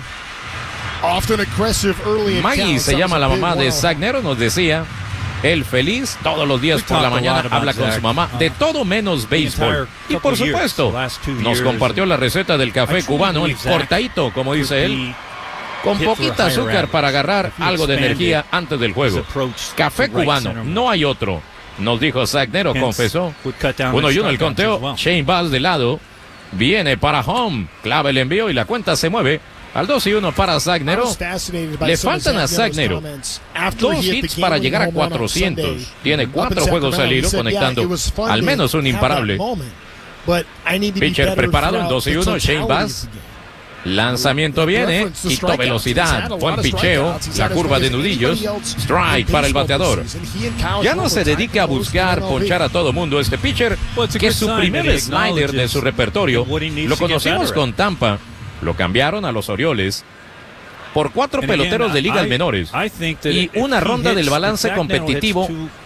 Maggie se llama la mamá de Zach Nero, nos decía. Él feliz, todos los días por la mañana habla con su mamá de todo menos béisbol. Y por supuesto, nos compartió la receta del café cubano, el cortadito, como dice él, con poquita azúcar para agarrar algo de energía antes del juego. Café cubano, no hay otro, nos dijo Zach Nero, confesó. Uno y uno el conteo, Shane Baz de lado, viene para home, clava el envío y la cuenta se mueve. Al dos y uno para Zach Nero. Le faltan a Zach Nero dos hits para llegar a cuatrocientos. Tiene cuatro juegos al hilo, conectando al menos un imparable. Pitcher preparado en dos y uno, Shane Baz. Lanzamiento viene, quitó velocidad, buen picheo, la curva de nudillos, strike para el bateador. Ya no se dedica a buscar ponchar a todo mundo este pitcher, que es su primer slider de su repertorio. Lo conocimos con Tampa. Lo cambiaron a los Orioles por cuatro peloteros de ligas menores y una ronda del balance competitivo,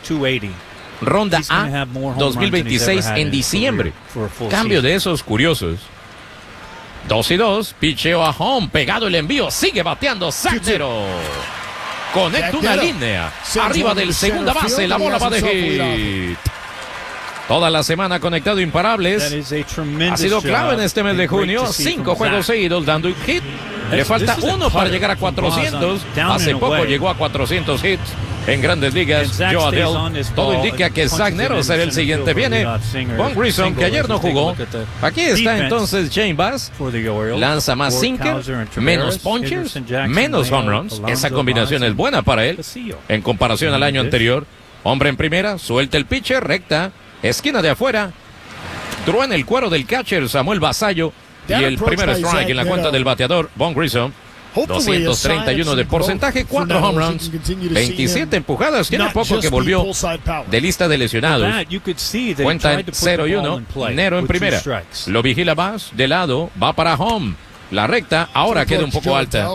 ronda A dos mil veintiséis en diciembre. Cambio de esos curiosos. Dos y dos, picheo a home, pegado el envío, sigue bateando Zach Nero. Conecta una línea, arriba del segunda base, la bola va de hit. Toda la semana conectado imparables. Ha sido clave en este mes de junio. Cinco juegos seguidos dando hit. Le falta uno para llegar a cuatrocientos. Hace poco llegó a cuatrocientos hits en Grandes Ligas. Joe Adell. Todo indica que Zach Nero será el siguiente. Viene Von Grissom, que ayer no jugó. Aquí está entonces Shane Baz. Lanza más sinker, menos punchers, menos home runs. Esa combinación es buena para él en comparación al año anterior. Hombre en primera, suelta el pitcher, recta. Esquina de afuera, truena el cuero del catcher Samuel Basallo y el primer strike en la cuenta del bateador Von Grissom. doscientos treinta y uno de porcentaje, cuatro home runs, veintisiete empujadas. Tiene poco que volvió de lista de lesionados. Cuenta en cero y uno. Nero en primera. Lo vigila Bass. De lado. Va para home. La recta ahora queda un poco alta.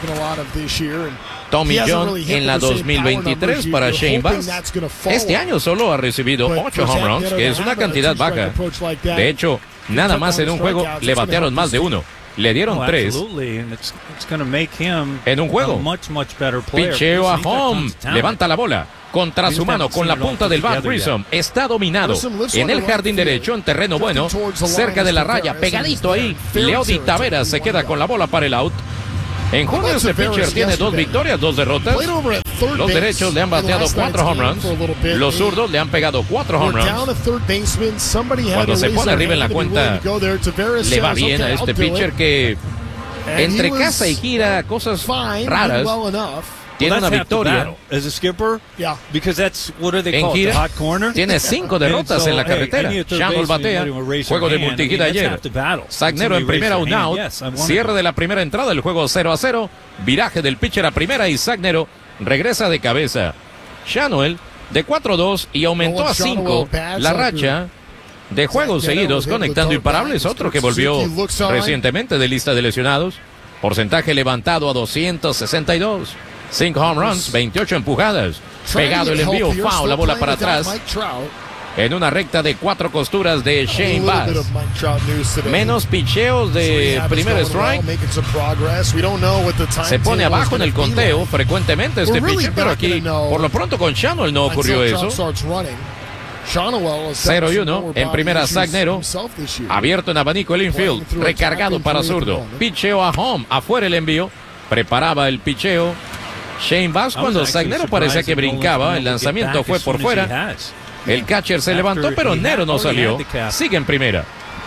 Tommy John en la dos mil veintitrés para Shane Bass. Este año solo ha recibido ocho home runs, que es una cantidad baja. De hecho, nada más en un juego le batearon más de uno. Le dieron Oh, tres absolutely, and it's, it's going to make him en un juego. a much, much better player. Picheo a He's got home. tons of talent. Levanta la bola. Contra We su just mano haven't con la seen it all punta put del bat. together Grissom está dominado en el jardín derecho, en terreno bueno, cerca de la raya, pegadito ahí. Leody Taveras se queda con la bola para el out. En junio este pitcher tiene dos victorias, dos derrotas. Los derechos le han bateado cuatro home runs. Los zurdos le han pegado cuatro home runs. Cuando se pone arriba en la cuenta, le va bien a este pitcher que entre casa y gira, cosas raras. Tiene una victoria. As a skipper, yeah. because that's what do they En call it, the gira, hot corner. tiene cinco derrotas And so, en la hey, carretera. any third Shannon baseman batea. might even raise Juego their de hand. multihit I mean, that's ayer. half the battle. Sagnero en Somebody primera, raise un their out. hand. Yes, I wanna- Cierre de la primera entrada, el juego cero a cero. Viraje del pitcher a primera y Sagnero regresa de cabeza. Shanuel de cuatro a dos y aumentó a cinco la racha de juegos seguidos conectando imparables. Otro que volvió recientemente de lista de lesionados. Porcentaje levantado a doscientos sesenta y dos. cinco home runs, veintiocho empujadas. Pegado el envío, foul, la bola para atrás. En una recta de cuatro costuras de Shane Bass. Menos picheos de primer strike. Se pone abajo en el conteo frecuentemente este pitcher, pero aquí por lo pronto con Shanuel no ocurrió eso. cero y uno en primera Sagnero. Abierto en abanico el infield. Recargado para zurdo. Picheo a home. Afuera el envío. Preparaba el picheo Shane Bass cuando Sagnero parecía que brincaba. El lanzamiento fue por fuera. El catcher se levantó, pero Nero no salió. Sigue en primera.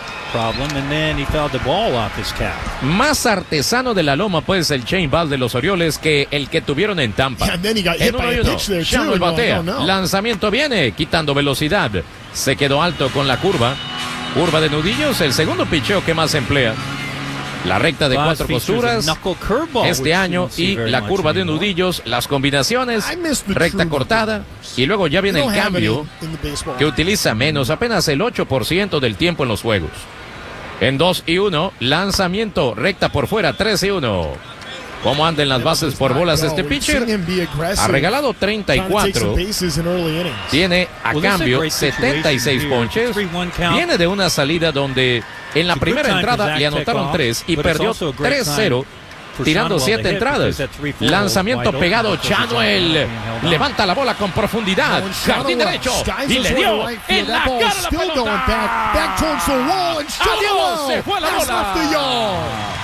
Más artesano de la loma pues el Shane Bass de los Orioles que el que tuvieron en Tampa. En uno y uno, Shanuel batea. Lanzamiento viene, quitando velocidad. Se quedó alto con la curva. Curva de nudillos, el segundo picheo que más emplea. La recta de cuatro costuras este año y la curva de nudillos, las combinaciones, recta cortada y luego ya viene el cambio que utiliza menos, apenas el ocho por ciento del tiempo en los juegos. En dos y uno, lanzamiento, recta por fuera, tres y uno. ¿Cómo andan las bases por bolas este pitcher? Ha regalado treinta y cuatro. Tiene a cambio setenta y seis ponches. Viene de una salida donde en la primera entrada le anotaron tres y perdió tres cero, tirando siete entradas. Lanzamiento pegado, Shanuel levanta la bola con profundidad. Jardín derecho y le dio en la cara la pelota. Adiós, se fue la bola.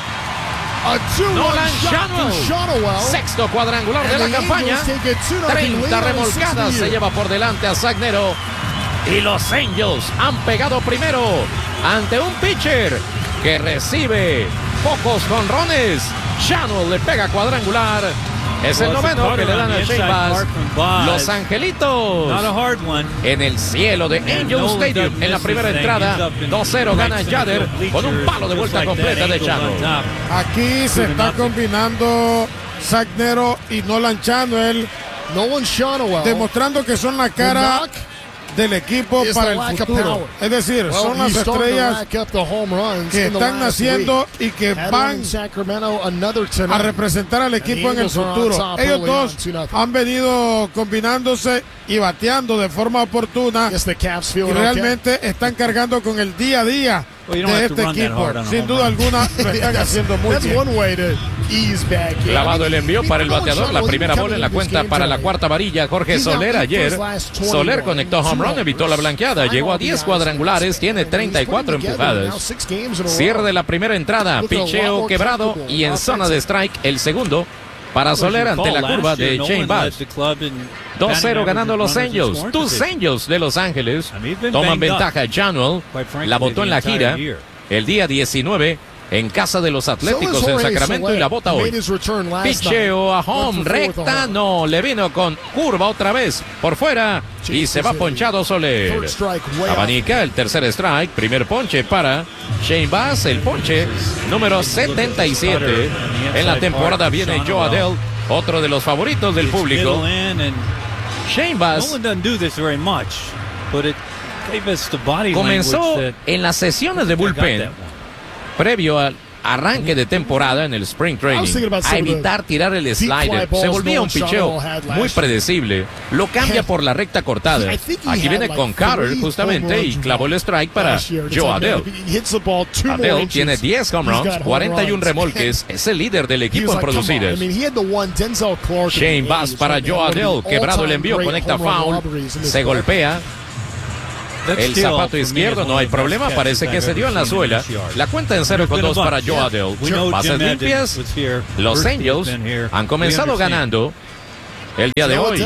Nolan Shanuel, sexto cuadrangular de la campaña. treinta remolcadas se lleva por delante a Sagnero. Y los Angels han pegado primero ante un pitcher que recibe pocos jonrones. Shanuel le pega cuadrangular. Es el noveno que le dan a Shane Bass. Los Angelitos en el cielo de Angel Stadium en la primera entrada. dos cero gana Yader con un palo de vuelta completa de Shanuel. Aquí se está combinando Sagnero y Nolan Shanuel, demostrando que son la cara del equipo para el futuro. Es decir, son las estrellas que están naciendo y que van a representar al equipo en el futuro. Ellos dos han venido combinándose y bateando de forma oportuna y realmente están cargando con el día a día de este equipo. Sin duda alguna lo están haciendo muy bien. Clavado el envío para el bateador. La primera bola en la cuenta para la cuarta varilla. Jorge Soler ayer. Soler conectó home run, evitó la blanqueada. Llegó a diez cuadrangulares. Tiene treinta y cuatro empujadas. Cierre de la primera entrada. Picheo quebrado y en zona de strike el segundo para Soler ante la curva de Shane Bass. dos cero ganando los Angels. Tus Angels de Los Ángeles toman ventaja. Shanuel la botó en la gira el día diecinueve en casa de los Atléticos en Sacramento y la bota hoy. Picheo a home, recta, no, le vino con curva otra vez por fuera y se va ponchado Soler. Abanica el tercer strike, primer ponche para Shane Baz, el ponche número setenta y siete. En la temporada viene Joe Adell, otro de los favoritos del público. Shane Baz comenzó en las sesiones de bullpen previo al arranque de temporada en el Spring Training a evitar tirar el slider. Se volvía un picheo muy predecible. Lo cambia por la recta cortada. Aquí viene con Carter justamente y clavó el strike para Joe Adell. Adell tiene diez home runs, cuarenta y un remolques. Es el líder del equipo en producidas. Shane Baz para Joe Adell. Quebrado el envío, conecta foul. Se golpea el zapato izquierdo, no hay problema, parece que se dio en la suela. La cuenta en cero con dos para Joe Adell. Bases limpias. Los Angels han comenzado ganando el día de hoy.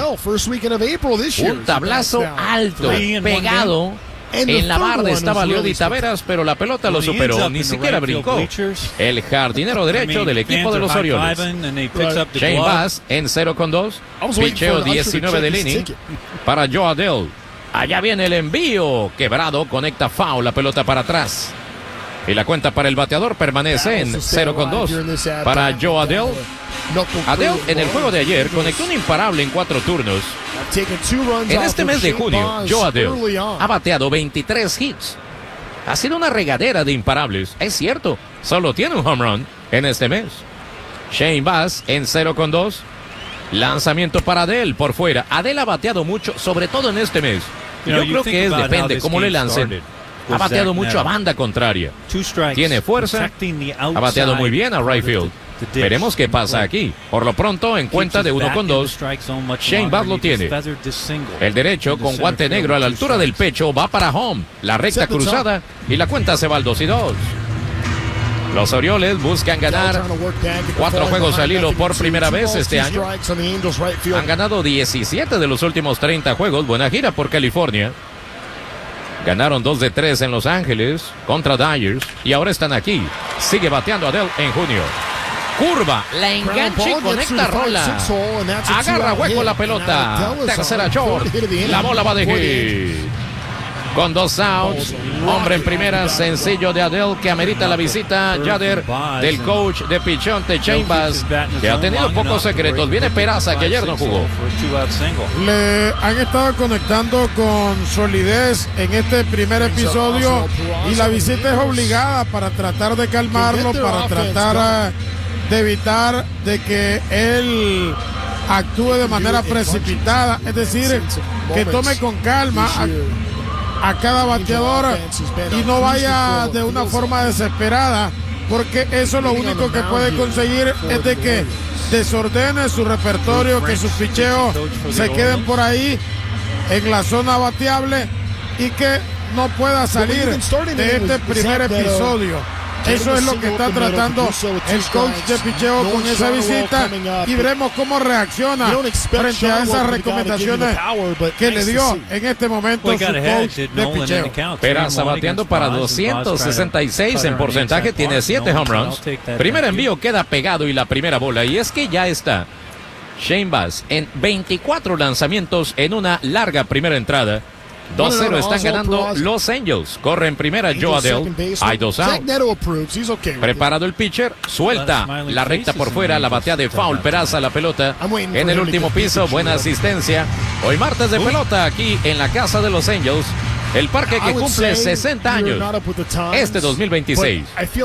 Un tablazo alto, pegado en la barda estaba Leody Taveras, pero la pelota lo superó, ni siquiera brincó. El jardinero derecho del equipo de los Orioles. Shane Baz en cero con dos. Picheo diecinueve del inning para Joe Adell. Allá viene el envío. Quebrado, conecta foul, la pelota para atrás. Y la cuenta para el bateador permanece en cero con dos. Para Joe Adell. Adell en el juego de ayer conectó un imparable en cuatro turnos. En este mes de junio, Joe Adell ha bateado veintitrés hits. Ha sido una regadera de imparables. Es cierto, solo tiene un home run en este mes. Shane Baz en cero con dos. Lanzamiento para Adell por fuera. Adell ha bateado mucho, sobre todo en este mes. Yo creo que es, depende cómo le lancen. Ha bateado mucho a banda contraria. Tiene fuerza. Ha bateado muy bien a right field. Veremos qué pasa aquí. Por lo pronto, en cuenta de uno con dos, Shane Baz lo tiene. El derecho con guante negro a la altura del pecho va para home. La recta cruzada y la cuenta se va al dos y dos. Los Orioles buscan ganar cuatro juegos al hilo por primera vez este año. Han ganado diecisiete de los últimos treinta juegos. Buena gira por California. Ganaron dos de tres en Los Ángeles contra Dyers y ahora están aquí. Sigue bateando Adell en junio. Curva, la engancha y conecta rola. Agarra hueco la pelota. Tercera short. La bola va de hit. Con dos outs, hombre en primera, sencillo de Adell que amerita la visita, Yader, del coach de pichón de Shane Baz, que ha tenido pocos secretos. Viene Peraza, que ayer no jugó. Le han estado conectando con solidez en este primer episodio y la visita es obligada para tratar de calmarlo, para tratar de evitar de que él actúe de manera precipitada, es decir, que tome con calma a, a cada bateador y no vaya de una forma desesperada, porque eso lo único que puede conseguir es de que desordene su repertorio, que sus picheos se queden por ahí en la zona bateable y que no pueda salir de este primer episodio. Eso es lo que está tratando el coach de picheo con esa visita y veremos cómo reacciona frente a esas recomendaciones que le dio en este momento su coach de picheo. Peraza bateando para doscientos sesenta y seis en porcentaje, tiene siete home runs. Primer envío queda pegado y la primera bola, y es que ya está Shane Baz en veinticuatro lanzamientos en una larga primera entrada. dos cero están ganando los Angels. Corre en primera Joe Adell. Hay dos outs. Preparado el pitcher. Suelta la recta por fuera. La batea de foul. Peraza la pelota en el último piso. Buena asistencia. Hoy martes de pelota aquí en la casa de los Angels. El parque que cumple sesenta años este dos mil veintiséis.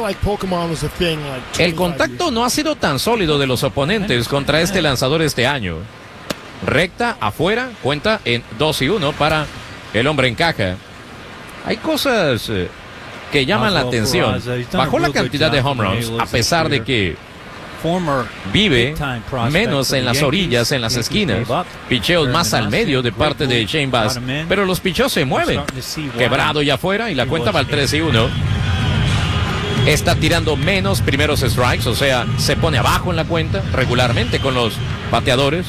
El contacto no ha sido tan sólido de los oponentes contra este lanzador este año. Recta afuera. Cuenta en dos y uno para el hombre en caja. Hay cosas eh, que llaman la atención. Bajó la cantidad de home runs a pesar de que vive menos en las orillas, en las esquinas. Picheos más al medio de parte de Shane Baz, pero los picheos se mueven. Quebrado y afuera y la cuenta va al tres y uno. Está tirando menos primeros strikes, o sea, se pone abajo en la cuenta regularmente con los bateadores.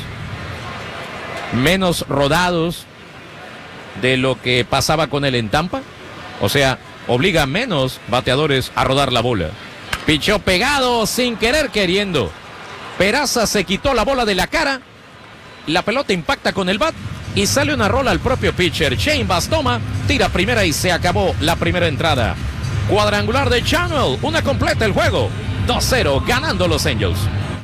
Menos rodados de lo que pasaba con él en Tampa, o sea, obliga a menos bateadores a rodar la bola. Pichó pegado sin querer queriendo. Peraza se quitó la bola de la cara. La pelota impacta con el bat y sale una rola al propio pitcher. Shane Baz toma, tira primera y se acabó la primera entrada. Cuadrangular de Chanuel, una completa el juego. dos cero, ganando los Angels.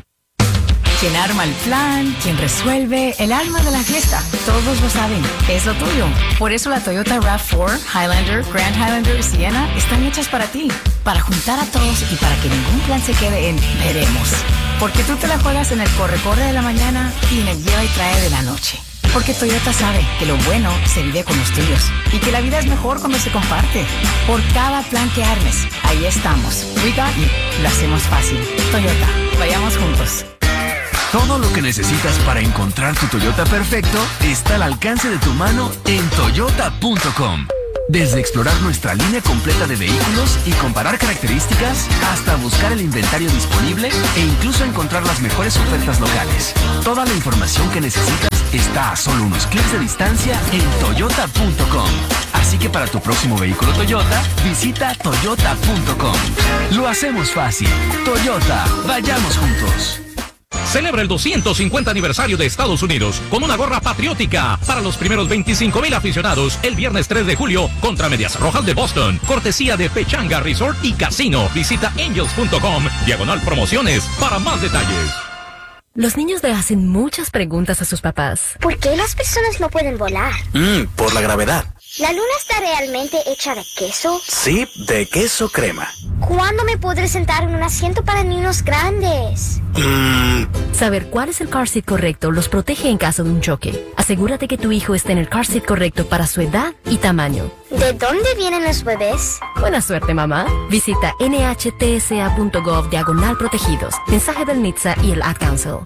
Quien arma el plan, quien resuelve, el alma de la fiesta. Todos lo saben, es lo tuyo. Por eso la Toyota RAV cuatro, Highlander, Grand Highlander y Sienna están hechas para ti. Para juntar a todos y para que ningún plan se quede en veremos. Porque tú te la juegas en el corre-corre de la mañana y en el lleva y trae de la noche. Porque Toyota sabe que lo bueno se vive con los tuyos y que la vida es mejor cuando se comparte. Por cada plan que armes, ahí estamos. We got you. Lo hacemos fácil. Toyota, vayamos juntos. Todo lo que necesitas para encontrar tu Toyota perfecto está al alcance de tu mano en toyota punto com. Desde explorar nuestra línea completa de vehículos y comparar características, hasta buscar el inventario disponible e incluso encontrar las mejores ofertas locales. Toda la información que necesitas está a solo unos clics de distancia en toyota punto com. Así que para tu próximo vehículo Toyota, visita toyota punto com. Lo hacemos fácil. Toyota, vayamos juntos. Celebra el doscientos cincuenta aniversario de Estados Unidos con una gorra patriótica para los primeros veinticinco mil aficionados el viernes tres de julio contra Medias Rojas de Boston. Cortesía de Pechanga Resort y Casino. Visita angels punto com, diagonal promociones, para más detalles. Los niños le hacen muchas preguntas a sus papás. ¿Por qué las personas no pueden volar? Mm, por la gravedad. ¿La luna está realmente hecha de queso? Sí, de queso crema. ¿Cuándo me podré sentar en un asiento para niños grandes? Mm. Saber cuál es el car seat correcto los protege en caso de un choque. Asegúrate que tu hijo esté en el car seat correcto para su edad y tamaño. ¿De dónde vienen los bebés? Buena suerte, mamá. Visita N H T S A punto gov diagonal protegidos. Mensaje del N H T S A y el Ad Council.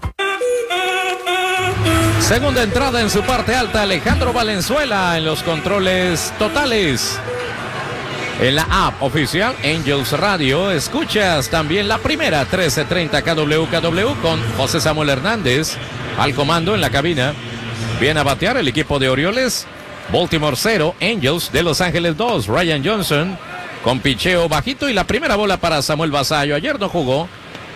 Segunda entrada en su parte alta, Alejandro Valenzuela en los controles totales. En la app oficial Angels Radio escuchas también la primera trece treinta K W K W con José Samuel Hernández al comando en la cabina. Viene a batear el equipo de Orioles. Baltimore cero, Angels de Los Ángeles dos. Ryan Johnson con picheo bajito y la primera bola para Samuel Basallo. Ayer no jugó.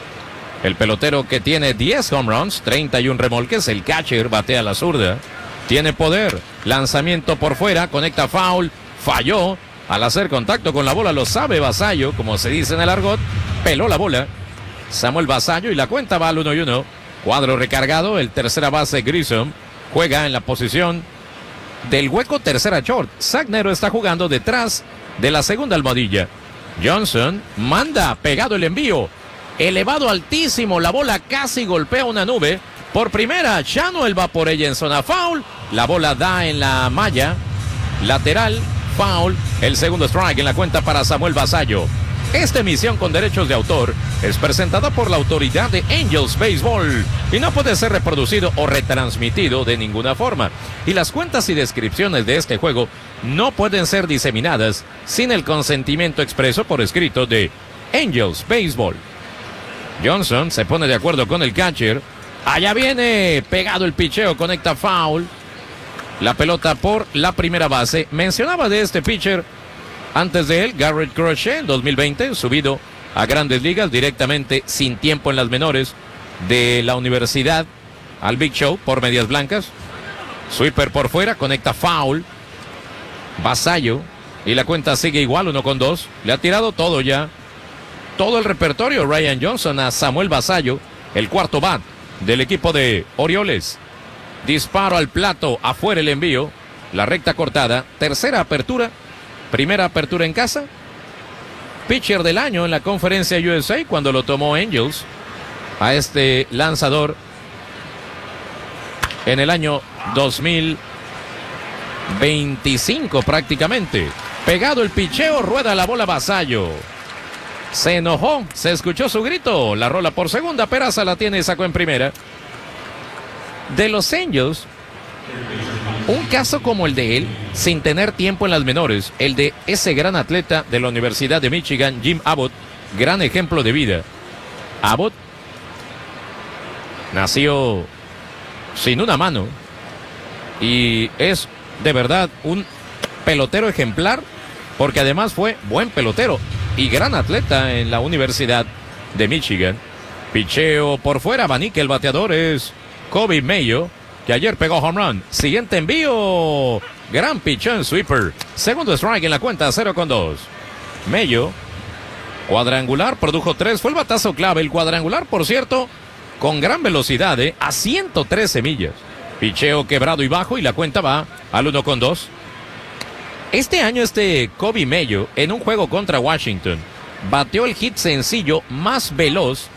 El pelotero que tiene diez home runs, treinta y un remolques, el catcher batea la zurda, tiene poder, lanzamiento por fuera, conecta foul, falló, al hacer contacto con la bola lo sabe Basallo, como se dice en el argot, peló la bola, Samuel Basallo y la cuenta va al uno y uno, cuadro recargado, el tercera base Grissom juega en la posición del hueco tercera short, Zach Nero está jugando detrás de la segunda almohadilla, Johnson manda pegado el envío, elevado altísimo, la bola casi golpea una nube. Por primera, Chanuel va por ella en zona foul. La bola da en la malla lateral, foul. El segundo strike en la cuenta para Samuel Basallo. Esta emisión con derechos de autor es presentada por la autoridad de Angels Baseball y no puede ser reproducido o retransmitido de ninguna forma. Y las cuentas y descripciones de este juego no pueden ser diseminadas sin el consentimiento expreso por escrito de Angels Baseball. Johnson se pone de acuerdo con el catcher. Allá viene, pegado el picheo, conecta foul. La pelota por la primera base. Mencionaba de este pitcher antes de él, Garrett Crochet, en dos mil veinte, subido a Grandes Ligas directamente sin tiempo en las menores de la universidad al Big Show por Medias Blancas. Sweeper por fuera, conecta foul. Basallo y la cuenta sigue igual, uno con dos. Le ha tirado todo ya. Todo el repertorio Ryan Johnson a Samuel Basallo, el cuarto bat del equipo de Orioles. Disparo al plato, afuera el envío, la recta cortada, tercera apertura, primera apertura en casa. Pitcher del año en la conferencia U S A cuando lo tomó Angels a este lanzador en el año dos mil veinticinco prácticamente. Pegado el picheo, rueda la bola Basallo. Se enojó, se escuchó su grito, la rola por segunda, Peraza la tiene y sacó en primera. De los Angels, un caso como el de él, sin tener tiempo en las menores, el de ese gran atleta de la Universidad de Michigan, Jim Abbott, gran ejemplo de vida. Abbott nació sin una mano y es de verdad un pelotero ejemplar, porque además fue buen pelotero. y gran atleta en la Universidad de Michigan. Picheo por fuera, abanica el bateador es Kobe Mayo, que ayer pegó home run. Siguiente envío, gran pichón sweeper. Segundo strike en la cuenta, cero con dos. Mayo, cuadrangular, produjo tres, fue el batazo clave. El cuadrangular, por cierto, con gran velocidad, ¿eh? A ciento trece millas. Picheo quebrado y bajo y la cuenta va al uno con dos. Este año este Kobe Mayo, en un juego contra Washington, bateó el hit sencillo más veloz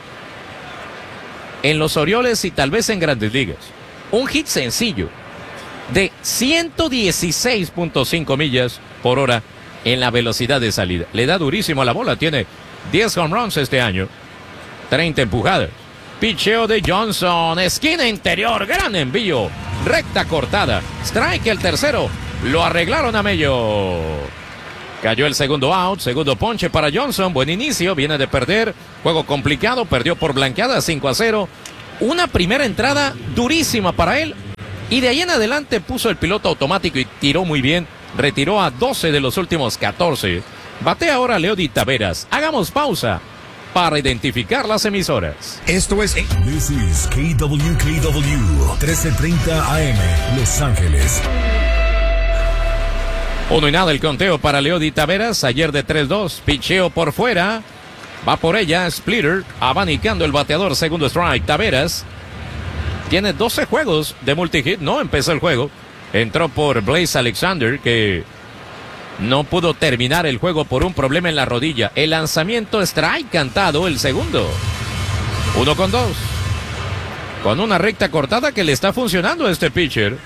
en los Orioles y tal vez en Grandes Ligas. Un hit sencillo de ciento dieciséis punto cinco millas por hora en la velocidad de salida. Le da durísimo a la bola, tiene diez home runs este año, treinta empujadas. Picheo de Johnson, esquina interior, gran envío, recta cortada, strike el tercero, lo arreglaron a Mayo. Cayó el segundo out, segundo ponche para Johnson, buen inicio, viene de perder, juego complicado, perdió por blanqueada cinco a cero, una primera entrada durísima para él, y de ahí en adelante puso el piloto automático y tiró muy bien, retiró a doce de los últimos catorce, batea ahora Leody Taveras. Hagamos pausa para identificar las emisoras. Esto es... This is K W K W, trece treinta A M, Los Ángeles. Uno y nada el conteo para Leody Taveras, ayer de tres dos, picheo por fuera, va por ella, splitter, abanicando el bateador, segundo strike. Taveras tiene doce juegos de multihit, no empezó el juego, entró por Blaze Alexander, que no pudo terminar el juego por un problema en la rodilla. El lanzamiento strike cantado, el segundo. Uno con dos. Con una recta cortada que le está funcionando a este pitcher.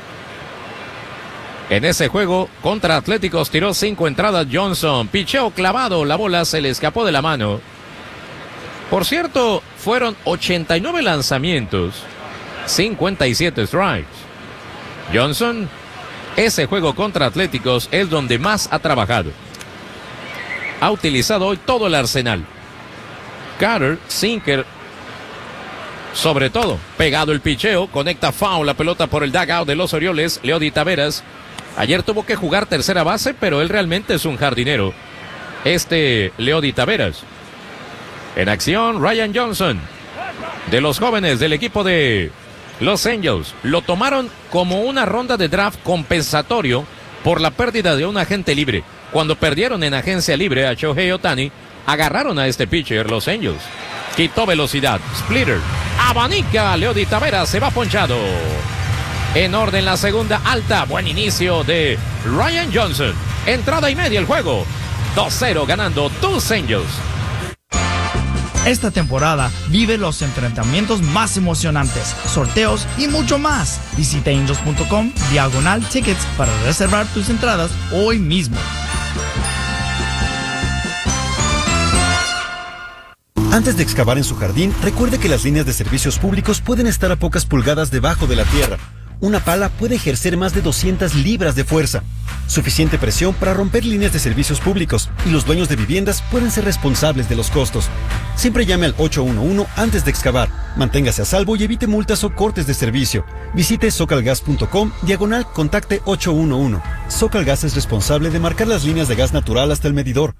En ese juego contra Atléticos tiró cinco entradas Johnson. Picheo clavado, la bola se le escapó de la mano. Por cierto, fueron ochenta y nueve lanzamientos, cincuenta y siete strikes. Johnson, ese juego contra Atléticos es donde más ha trabajado. Ha utilizado hoy todo el arsenal. Carter, sinker, sobre todo, pegado el picheo, conecta foul la pelota por el dugout de los Orioles. Leody Taveras, ayer tuvo que jugar tercera base, pero él realmente es un jardinero. Este Leody Taveras. En acción, Ryan Johnson, de los jóvenes del equipo de Los Angels. Lo tomaron como una ronda de draft compensatorio por la pérdida de un agente libre. Cuando perdieron en agencia libre a Shohei Ohtani, agarraron a este pitcher, Los Angels. Quitó velocidad, splitter, abanica, Leody Taveras se va ponchado. En orden la segunda alta, buen inicio de Ryan Johnson. Entrada y media el juego, dos cero ganando tus Angels. Esta temporada vive los enfrentamientos más emocionantes, sorteos y mucho más. Visita angels punto com diagonal tickets para reservar tus entradas hoy mismo. Antes de excavar en su jardín, recuerde que las líneas de servicios públicos pueden estar a pocas pulgadas debajo de la tierra. Una pala puede ejercer más de doscientas libras de fuerza. Suficiente presión para romper líneas de servicios públicos, y los dueños de viviendas pueden ser responsables de los costos. Siempre llame al ocho uno uno antes de excavar. Manténgase a salvo y evite multas o cortes de servicio. Visite socalgas punto com diagonal contacte ocho uno uno. Socalgas es responsable de marcar las líneas de gas natural hasta el medidor.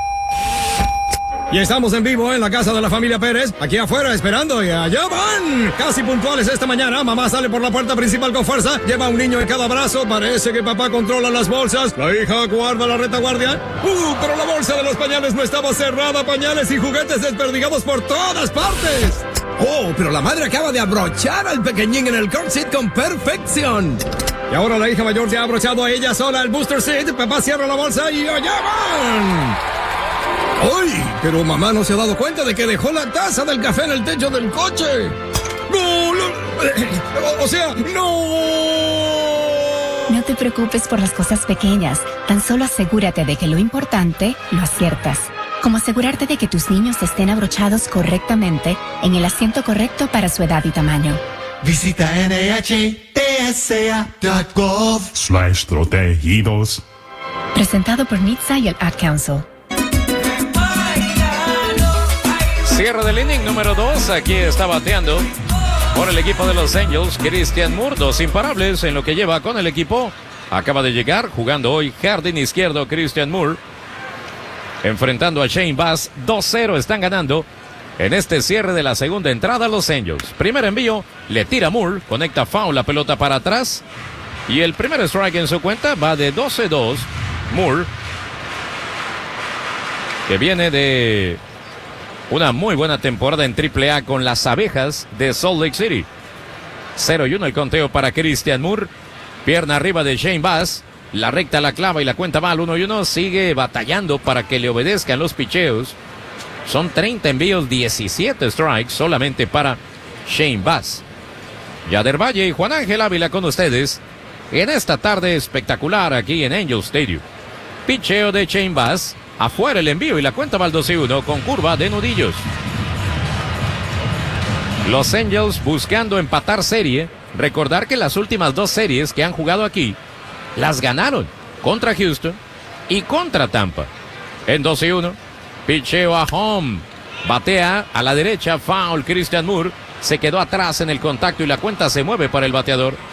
Y estamos en vivo en la casa de la familia Pérez, aquí afuera esperando, y allá van, casi puntuales esta mañana. Mamá sale por la puerta principal con fuerza, lleva a un niño en cada brazo, parece que papá controla las bolsas, la hija guarda la retaguardia. Uh, pero la bolsa de los pañales no estaba cerrada, pañales y juguetes desperdigados por todas partes. Oh, pero la madre acaba de abrochar al pequeñín en el car seat con perfección. Y ahora la hija mayor ya ha abrochado a ella sola el booster seat, papá cierra la bolsa y allá van. ¡Ay! Pero mamá no se ha dado cuenta de que dejó la taza del café en el techo del coche. ¡No! no o, o sea, ¡no! No te preocupes por las cosas pequeñas. Tan solo asegúrate de que lo importante lo aciertas. Como asegurarte de que tus niños estén abrochados correctamente en el asiento correcto para su edad y tamaño. Visita N H T S A punto gov slash protegidos. Presentado por N H T S A y el Ad Council. Cierre del inning número dos, aquí está bateando por el equipo de los Angels, Christian Moore, dos imparables en lo que lleva con el equipo. Acaba de llegar, jugando hoy jardín izquierdo Christian Moore. enfrentando a Shane Bass. dos cero están ganando en este cierre de la segunda entrada los Angels. Primer envío, le tira Moore, conecta foul, la pelota para atrás. Y el primer strike en su cuenta va de doce dos. Moore, que viene de una muy buena temporada en triple A con las Abejas de Salt Lake City. cero y uno el conteo para Christian Moore. Pierna arriba de Shane Bass. La recta la clava y la cuenta mal. uno y uno. Sigue batallando para que le obedezcan los picheos. Son treinta envíos, diecisiete strikes solamente para Shane Bass. Yader Valle y Juan Ángel Ávila con ustedes en esta tarde espectacular aquí en Angel Stadium. Picheo de Shane Bass. Afuera el envío y la cuenta va al dos y uno con curva de nudillos. Los Angels buscando empatar serie. Recordar que las últimas dos series que han jugado aquí las ganaron contra Houston y contra Tampa. En dos y uno. Picheo a home. Batea a la derecha. Foul. Christian Moore se quedó atrás en el contacto y la cuenta se mueve para el bateador